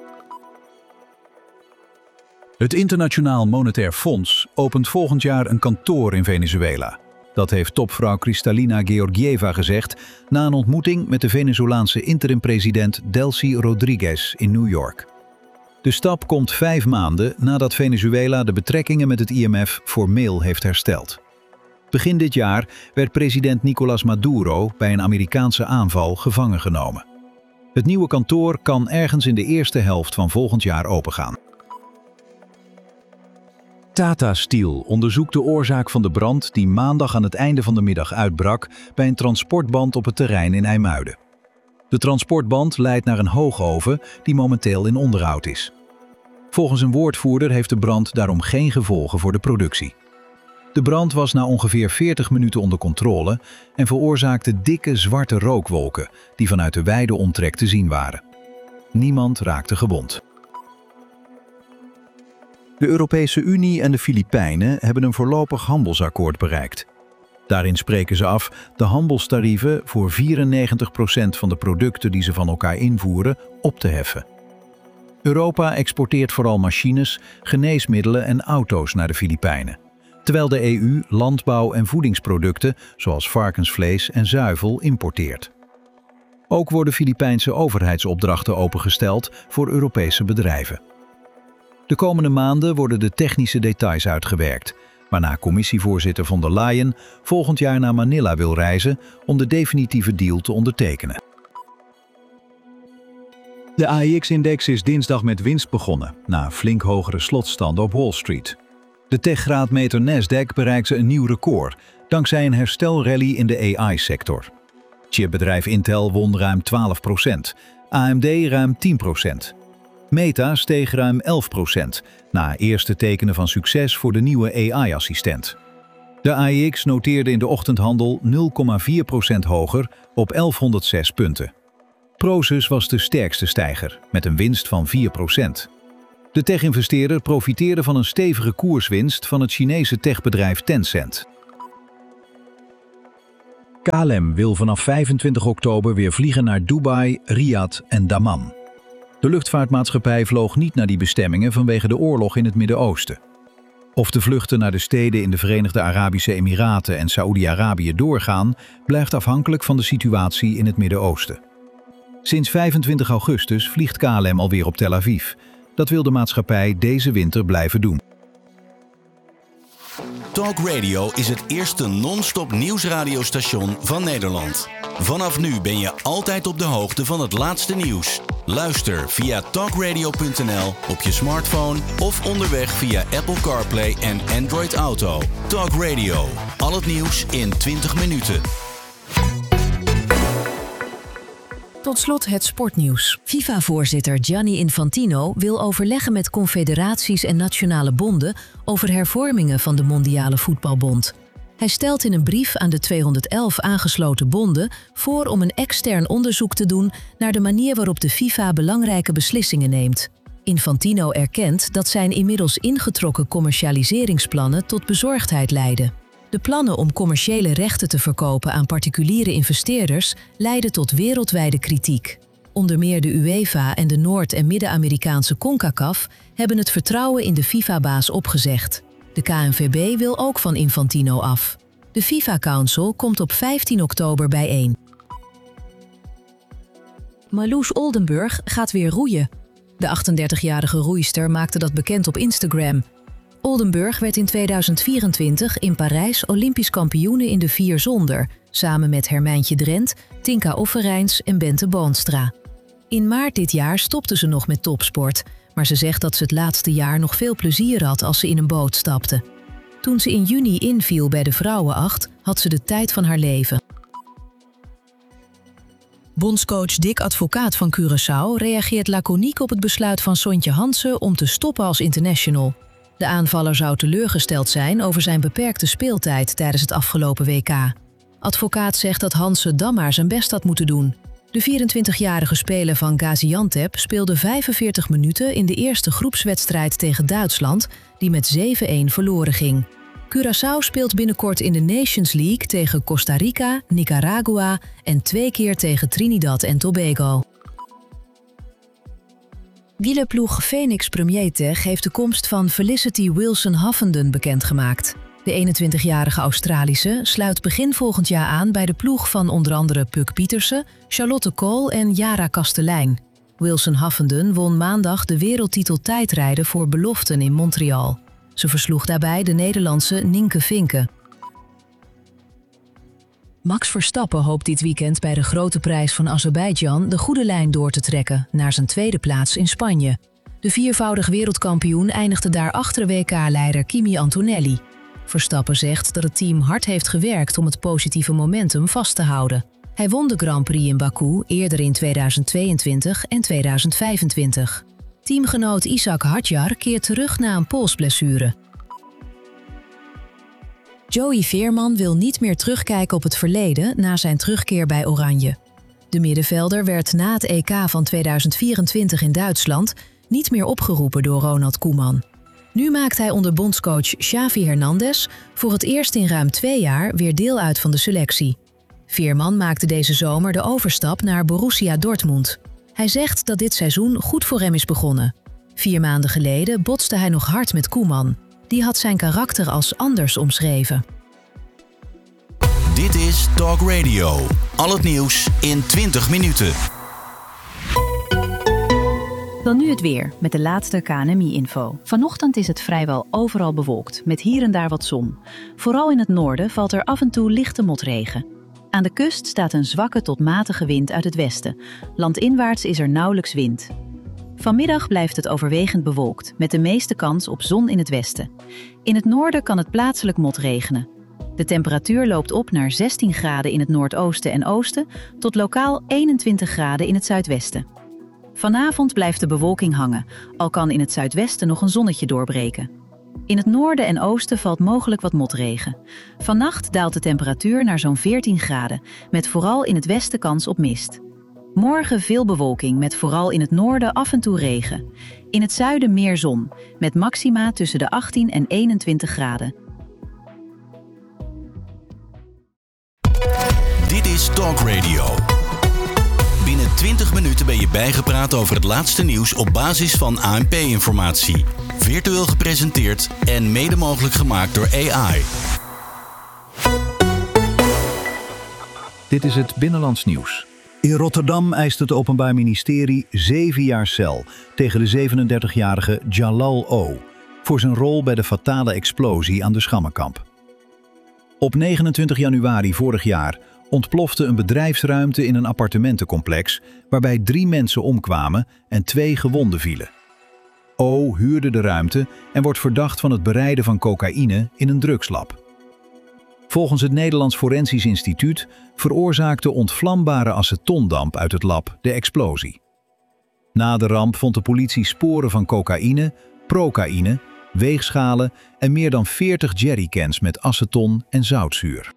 Het Internationaal Monetair Fonds opent volgend jaar een kantoor in Venezuela. Dat heeft topvrouw Kristalina Georgieva gezegd na een ontmoeting met de Venezolaanse interim-president Delcy Rodriguez in New York. De stap komt 5 maanden nadat Venezuela de betrekkingen met het IMF formeel heeft hersteld. Begin dit jaar werd president Nicolás Maduro bij een Amerikaanse aanval gevangen genomen. Het nieuwe kantoor kan ergens in de eerste helft van volgend jaar opengaan. Tata Steel onderzoekt de oorzaak van de brand die maandag aan het einde van de middag uitbrak bij een transportband op het terrein in IJmuiden. De transportband leidt naar een hoogoven die momenteel in onderhoud is. Volgens een woordvoerder heeft de brand daarom geen gevolgen voor de productie. De brand was na ongeveer 40 minuten onder controle en veroorzaakte dikke zwarte rookwolken die vanuit de wijde omtrek te zien waren. Niemand raakte gewond. De Europese Unie en de Filipijnen hebben een voorlopig handelsakkoord bereikt. Daarin spreken ze af de handelstarieven voor 94% van de producten die ze van elkaar invoeren op te heffen. Europa exporteert vooral machines, geneesmiddelen en auto's naar de Filipijnen, terwijl de EU landbouw- en voedingsproducten zoals varkensvlees en zuivel importeert. Ook worden Filipijnse overheidsopdrachten opengesteld voor Europese bedrijven. De komende maanden worden de technische details uitgewerkt, waarna commissievoorzitter von der Leyen volgend jaar naar Manila wil reizen om de definitieve deal te ondertekenen. De AEX-index is dinsdag met winst begonnen, na flink hogere slotstanden op Wall Street. De techgraadmeter Nasdaq bereikte een nieuw record, dankzij een herstelrally in de AI-sector. Chipbedrijf Intel won ruim 12%, AMD ruim 10%. Meta steeg ruim 11%, na eerste tekenen van succes voor de nieuwe AI-assistent. De AEX noteerde in de ochtendhandel 0,4% hoger op 1106 punten. Prosus was de sterkste stijger, met een winst van 4%. De tech-investeerder profiteerde van een stevige koerswinst van het Chinese techbedrijf Tencent. KLM wil vanaf 25 oktober weer vliegen naar Dubai, Riyadh en Dammam. De luchtvaartmaatschappij vloog niet naar die bestemmingen vanwege de oorlog in het Midden-Oosten. Of de vluchten naar de steden in de Verenigde Arabische Emiraten en Saoedi-Arabië doorgaan, blijft afhankelijk van de situatie in het Midden-Oosten. Sinds 25 augustus vliegt KLM alweer op Tel Aviv. Dat wil de maatschappij deze winter blijven doen. Talk Radio is het eerste non-stop nieuwsradiostation van Nederland. Vanaf nu ben je altijd op de hoogte van het laatste nieuws. Luister via talkradio.nl op je smartphone of onderweg via Apple CarPlay en Android Auto. Talk Radio. Al het nieuws in 20 minuten. Tot slot het sportnieuws. FIFA-voorzitter Gianni Infantino wil overleggen met confederaties en nationale bonden over hervormingen van de Mondiale Voetbalbond. Hij stelt in een brief aan de 211 aangesloten bonden voor om een extern onderzoek te doen naar de manier waarop de FIFA belangrijke beslissingen neemt. Infantino erkent dat zijn inmiddels ingetrokken commercialiseringsplannen tot bezorgdheid leiden. De plannen om commerciële rechten te verkopen aan particuliere investeerders leiden tot wereldwijde kritiek. Onder meer de UEFA en de Noord- en Midden-Amerikaanse CONCACAF hebben het vertrouwen in de FIFA-baas opgezegd. De KNVB wil ook van Infantino af. De FIFA Council komt op 15 oktober bijeen. Marloes Oldenburg gaat weer roeien. De 38-jarige roeister maakte dat bekend op Instagram. Oldenburg werd in 2024 in Parijs Olympisch kampioene in de 4 zonder, samen met Hermijntje Drent, Tinka Offerijns en Bente Boonstra. In maart dit jaar stopte ze nog met topsport, maar ze zegt dat ze het laatste jaar nog veel plezier had als ze in een boot stapte. Toen ze in juni inviel bij de vrouwenacht, had ze de tijd van haar leven. Bondscoach Dick Advocaat van Curaçao reageert laconiek op het besluit van Sontje Hansen om te stoppen als international. De aanvaller zou teleurgesteld zijn over zijn beperkte speeltijd tijdens het afgelopen WK. Advocaat zegt dat Hansen dan maar zijn best had moeten doen. De 24-jarige speler van Gaziantep speelde 45 minuten in de eerste groepswedstrijd tegen Duitsland, die met 7-1 verloren ging. Curaçao speelt binnenkort in de Nations League tegen Costa Rica, Nicaragua en 2 keer tegen Trinidad en Tobago. Wielerploeg Phoenix Premier Tech heeft de komst van Felicity Wilson-Huffenden bekendgemaakt. De 21-jarige Australische sluit begin volgend jaar aan bij de ploeg van onder andere Puck Pietersen, Charlotte Kool en Jara Kastelein. Wilson-Huffenden won maandag de wereldtitel tijdrijden voor beloften in Montreal. Ze versloeg daarbij de Nederlandse Nienke Vinken. Max Verstappen hoopt dit weekend bij de Grote Prijs van Azerbeidzjan de goede lijn door te trekken naar zijn tweede plaats in Spanje. De 4-voudig wereldkampioen eindigde daar achter WK-leider Kimi Antonelli. Verstappen zegt dat het team hard heeft gewerkt om het positieve momentum vast te houden. Hij won de Grand Prix in Baku eerder in 2022 en 2025. Teamgenoot Ishak Hadjar keert terug na een polsblessure. Joey Veerman wil niet meer terugkijken op het verleden na zijn terugkeer bij Oranje. De middenvelder werd na het EK van 2024 in Duitsland niet meer opgeroepen door Ronald Koeman. Nu maakt hij onder bondscoach Xavi Hernandez voor het eerst in ruim 2 jaar weer deel uit van de selectie. Veerman maakte deze zomer de overstap naar Borussia Dortmund. Hij zegt dat dit seizoen goed voor hem is begonnen. 4 maanden geleden botste hij nog hard met Koeman. Die had zijn karakter als anders omschreven. Dit is Talk Radio. Al het nieuws in 20 minuten. Dan nu het weer, met de laatste KNMI-info. Vanochtend is het vrijwel overal bewolkt, met hier en daar wat zon. Vooral in het noorden valt er af en toe lichte motregen. Aan de kust staat een zwakke tot matige wind uit het westen. Landinwaarts is er nauwelijks wind. Vanmiddag blijft het overwegend bewolkt, met de meeste kans op zon in het westen. In het noorden kan het plaatselijk motregenen. De temperatuur loopt op naar 16 graden in het noordoosten en oosten, tot lokaal 21 graden in het zuidwesten. Vanavond blijft de bewolking hangen, al kan in het zuidwesten nog een zonnetje doorbreken. In het noorden en oosten valt mogelijk wat motregen. Vannacht daalt de temperatuur naar zo'n 14 graden, met vooral in het westen kans op mist. Morgen veel bewolking, met vooral in het noorden af en toe regen. In het zuiden meer zon, met maxima tussen de 18 en 21 graden. Dit is Talk Radio. Binnen 20 minuten ben je bijgepraat over het laatste nieuws op basis van ANP-informatie. Virtueel gepresenteerd en mede mogelijk gemaakt door AI. Dit is het Binnenlands Nieuws. In Rotterdam eist het Openbaar Ministerie 7 jaar cel tegen de 37-jarige Jalal O. voor zijn rol bij de fatale explosie aan de Schammenkamp. Op 29 januari vorig jaar ontplofte een bedrijfsruimte in een appartementencomplex waarbij 3 mensen omkwamen en 2 gewonden vielen. O huurde de ruimte en wordt verdacht van het bereiden van cocaïne in een drugslab. Volgens het Nederlands Forensisch Instituut veroorzaakte ontvlambare acetondamp uit het lab de explosie. Na de ramp vond de politie sporen van cocaïne, procaïne, weegschalen en meer dan 40 jerrycans met aceton en zoutzuur.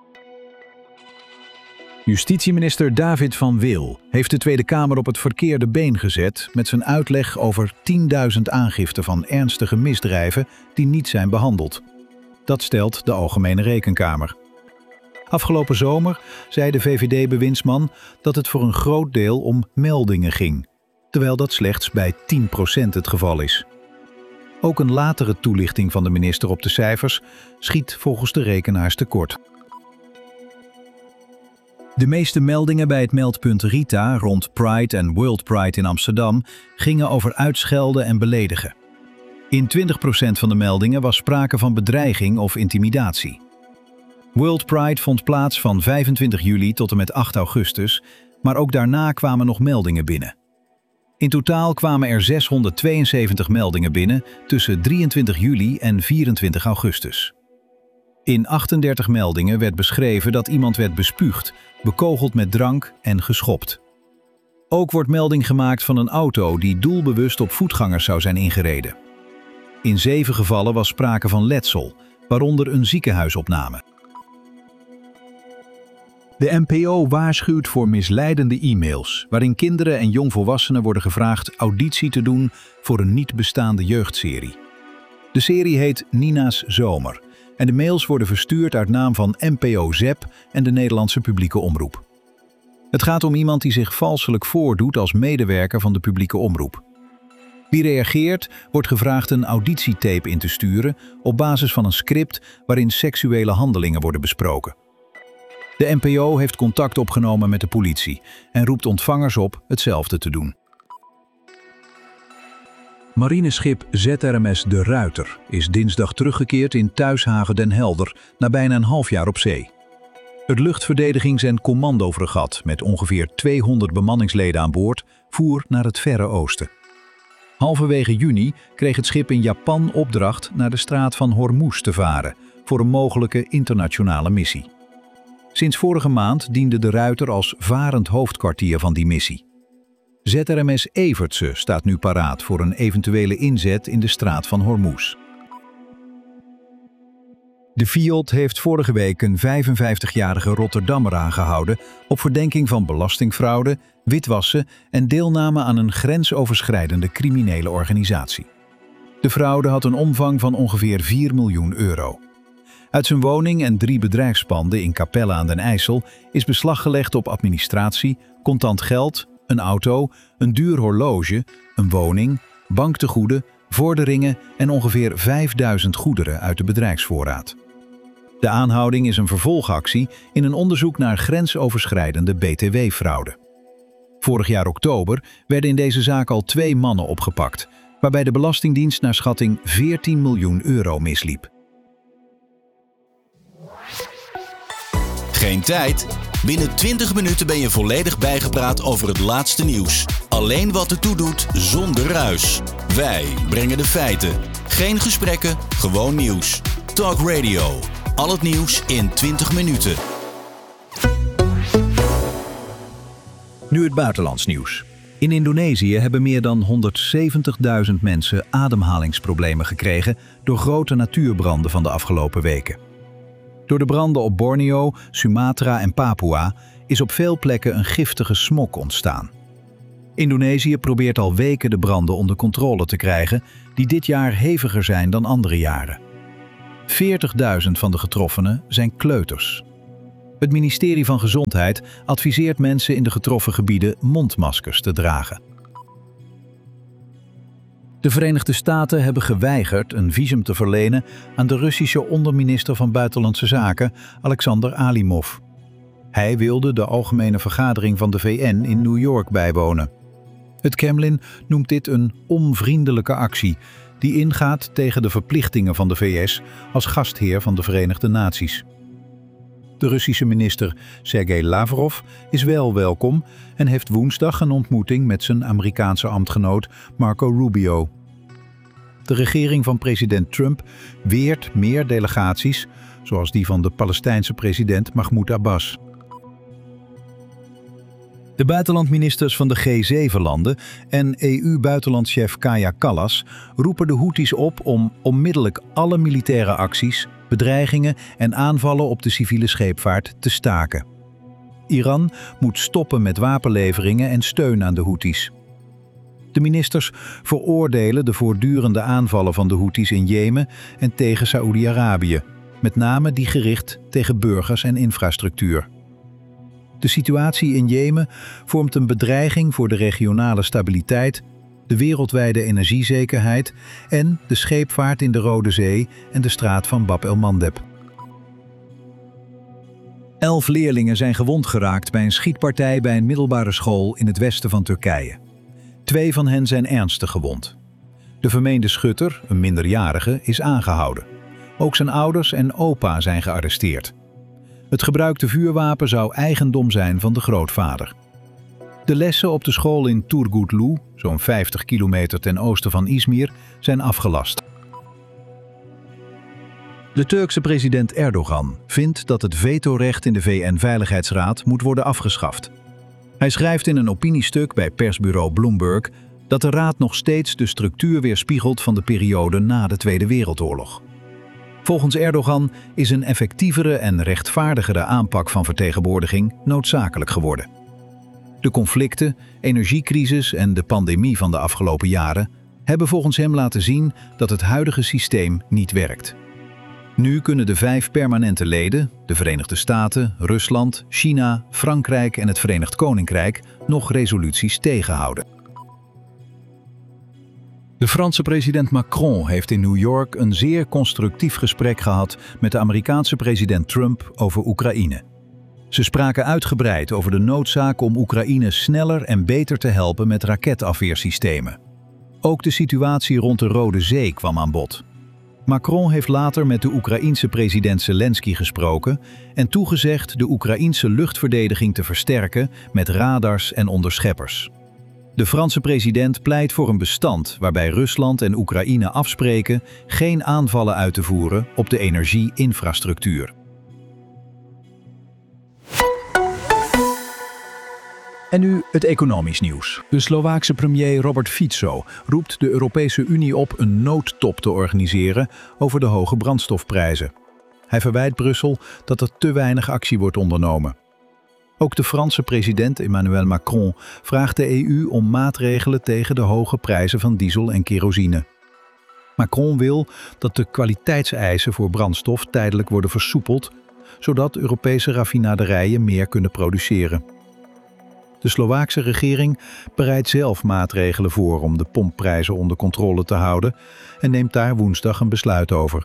Justitieminister David van Wil heeft de Tweede Kamer op het verkeerde been gezet met zijn uitleg over 10.000 aangiften van ernstige misdrijven die niet zijn behandeld. Dat stelt de Algemene Rekenkamer. Afgelopen zomer zei de VVD-bewindsman dat het voor een groot deel om meldingen ging, terwijl dat slechts bij 10% het geval is. Ook een latere toelichting van de minister op de cijfers schiet volgens de rekenaars tekort. De meeste meldingen bij het meldpunt Rita rond Pride en World Pride in Amsterdam gingen over uitschelden en beledigen. In 20% van de meldingen was sprake van bedreiging of intimidatie. World Pride vond plaats van 25 juli tot en met 8 augustus, maar ook daarna kwamen nog meldingen binnen. In totaal kwamen er 672 meldingen binnen tussen 23 juli en 24 augustus. In 38 meldingen werd beschreven dat iemand werd bespuugd, bekogeld met drank en geschopt. Ook wordt melding gemaakt van een auto die doelbewust op voetgangers zou zijn ingereden. In 7 gevallen was sprake van letsel, waaronder een ziekenhuisopname. De NPO waarschuwt voor misleidende e-mails, waarin kinderen en jongvolwassenen worden gevraagd auditie te doen voor een niet bestaande jeugdserie. De serie heet Nina's Zomer en de mails worden verstuurd uit naam van NPO ZEP en de Nederlandse publieke omroep. Het gaat om iemand die zich valselijk voordoet als medewerker van de publieke omroep. Wie reageert, wordt gevraagd een auditietape in te sturen op basis van een script waarin seksuele handelingen worden besproken. De NPO heeft contact opgenomen met de politie en roept ontvangers op hetzelfde te doen. Marineschip ZRMS De Ruiter is dinsdag teruggekeerd in thuishaven Den Helder na bijna een half jaar op zee. Het luchtverdedigings- en commandofregat met ongeveer 200 bemanningsleden aan boord voer naar het Verre Oosten. Halverwege juni kreeg het schip in Japan opdracht naar de straat van Hormuz te varen voor een mogelijke internationale missie. Sinds vorige maand diende De Ruiter als varend hoofdkwartier van die missie. ZRMS Evertse staat nu paraat voor een eventuele inzet in de straat van Hormuz. De FIOD heeft vorige week een 55-jarige Rotterdammer aangehouden op verdenking van belastingfraude, witwassen en deelname aan een grensoverschrijdende criminele organisatie. De fraude had een omvang van ongeveer 4 miljoen euro. Uit zijn woning en 3 bedrijfspanden in Capelle aan den IJssel is beslag gelegd op administratie, contant geld, een auto, een duur horloge, een woning, banktegoeden, vorderingen en ongeveer 5000 goederen uit de bedrijfsvoorraad. De aanhouding is een vervolgactie in een onderzoek naar grensoverschrijdende BTW-fraude. Vorig jaar oktober werden in deze zaak al 2 mannen opgepakt, waarbij de Belastingdienst naar schatting 14 miljoen euro misliep. Geen tijd? Binnen 20 minuten ben je volledig bijgepraat over het laatste nieuws. Alleen wat ertoe doet, zonder ruis. Wij brengen de feiten. Geen gesprekken, gewoon nieuws. Talk Radio. Al het nieuws in 20 minuten. Nu het buitenlands nieuws. In Indonesië hebben meer dan 170.000 mensen ademhalingsproblemen gekregen door grote natuurbranden van de afgelopen weken. Door de branden op Borneo, Sumatra en Papua is op veel plekken een giftige smog ontstaan. Indonesië probeert al weken de branden onder controle te krijgen, die dit jaar heviger zijn dan andere jaren. 40.000 van de getroffenen zijn kleuters. Het ministerie van Gezondheid adviseert mensen in de getroffen gebieden mondmaskers te dragen. De Verenigde Staten hebben geweigerd een visum te verlenen aan de Russische onderminister van Buitenlandse Zaken, Alexander Alimov. Hij wilde de algemene vergadering van de VN in New York bijwonen. Het Kremlin noemt dit een onvriendelijke actie die ingaat tegen de verplichtingen van de VS als gastheer van de Verenigde Naties. De Russische minister Sergei Lavrov is wel welkom en heeft woensdag een ontmoeting met zijn Amerikaanse ambtgenoot Marco Rubio. De regering van president Trump weert meer delegaties, zoals die van de Palestijnse president Mahmoud Abbas. De buitenlandministers van de G7-landen en EU-buitenlandchef Kaja Kallas roepen de Houthis op om onmiddellijk alle militaire acties, bedreigingen en aanvallen op de civiele scheepvaart te staken. Iran moet stoppen met wapenleveringen en steun aan de Houthis. De ministers veroordelen de voortdurende aanvallen van de Houthis in Jemen en tegen Saoedi-Arabië, met name die gericht tegen burgers en infrastructuur. De situatie in Jemen vormt een bedreiging voor de regionale stabiliteit, de wereldwijde energiezekerheid en de scheepvaart in de Rode Zee en de straat van Bab el-Mandeb. 11 leerlingen zijn gewond geraakt bij een schietpartij bij een middelbare school in het westen van Turkije. 2 van hen zijn ernstig gewond. De vermeende schutter, een minderjarige, is aangehouden. Ook zijn ouders en opa zijn gearresteerd. Het gebruikte vuurwapen zou eigendom zijn van de grootvader. De lessen op de school in Turgutlu, zo'n 50 kilometer ten oosten van Izmir, zijn afgelast. De Turkse president Erdogan vindt dat het vetorecht in de VN-veiligheidsraad moet worden afgeschaft. Hij schrijft in een opiniestuk bij persbureau Bloomberg dat de raad nog steeds de structuur weerspiegelt van de periode na de Tweede Wereldoorlog. Volgens Erdogan is een effectievere en rechtvaardigere aanpak van vertegenwoordiging noodzakelijk geworden. De conflicten, energiecrisis en de pandemie van de afgelopen jaren hebben volgens hem laten zien dat het huidige systeem niet werkt. Nu kunnen de 5 permanente leden, de Verenigde Staten, Rusland, China, Frankrijk en het Verenigd Koninkrijk, nog resoluties tegenhouden. De Franse president Macron heeft in New York een zeer constructief gesprek gehad met de Amerikaanse president Trump over Oekraïne. Ze spraken uitgebreid over de noodzaak om Oekraïne sneller en beter te helpen met raketafweersystemen. Ook de situatie rond de Rode Zee kwam aan bod. Macron heeft later met de Oekraïense president Zelensky gesproken en toegezegd de Oekraïense luchtverdediging te versterken met radars en onderscheppers. De Franse president pleit voor een bestand waarbij Rusland en Oekraïne afspreken geen aanvallen uit te voeren op de energieinfrastructuur. En nu het economisch nieuws. De Slovaakse premier Robert Fico roept de Europese Unie op een noodtop te organiseren over de hoge brandstofprijzen. Hij verwijt Brussel dat er te weinig actie wordt ondernomen. Ook de Franse president Emmanuel Macron vraagt de EU om maatregelen tegen de hoge prijzen van diesel en kerosine. Macron wil dat de kwaliteitseisen voor brandstof tijdelijk worden versoepeld, zodat Europese raffinaderijen meer kunnen produceren. De Slovaakse regering bereidt zelf maatregelen voor om de pompprijzen onder controle te houden en neemt daar woensdag een besluit over.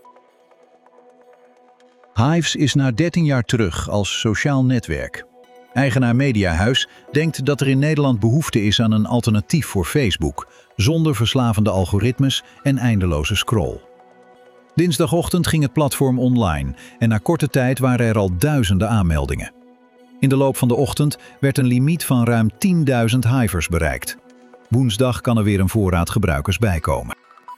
Hives is na 13 jaar terug als sociaal netwerk. Eigenaar Mediahuis denkt dat er in Nederland behoefte is aan een alternatief voor Facebook, zonder verslavende algoritmes en eindeloze scroll. Dinsdagochtend ging het platform online en na korte tijd waren er al duizenden aanmeldingen. In de loop van de ochtend werd een limiet van ruim 10.000 Hivers bereikt. Woensdag kan er weer een voorraad gebruikers bijkomen.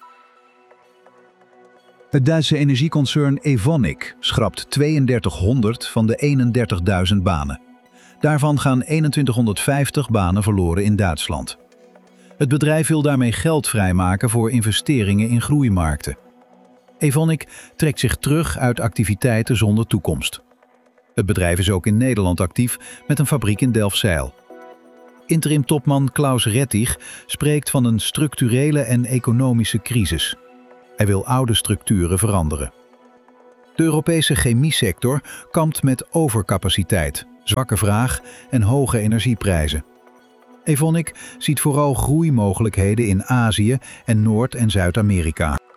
Het Duitse energieconcern Evonik schrapt 3200 van de 31.000 banen. Daarvan gaan 2150 banen verloren in Duitsland. Het bedrijf wil daarmee geld vrijmaken voor investeringen in groeimarkten. Evonik trekt zich terug uit activiteiten zonder toekomst. Het bedrijf is ook in Nederland actief met een fabriek in Delfzijl. Interim-topman Klaus Rettig spreekt van een structurele en economische crisis. Hij wil oude structuren veranderen. De Europese chemiesector kampt met overcapaciteit, zwakke vraag en hoge energieprijzen. Evonik ziet vooral groeimogelijkheden in Azië en Noord- en Zuid-Amerika.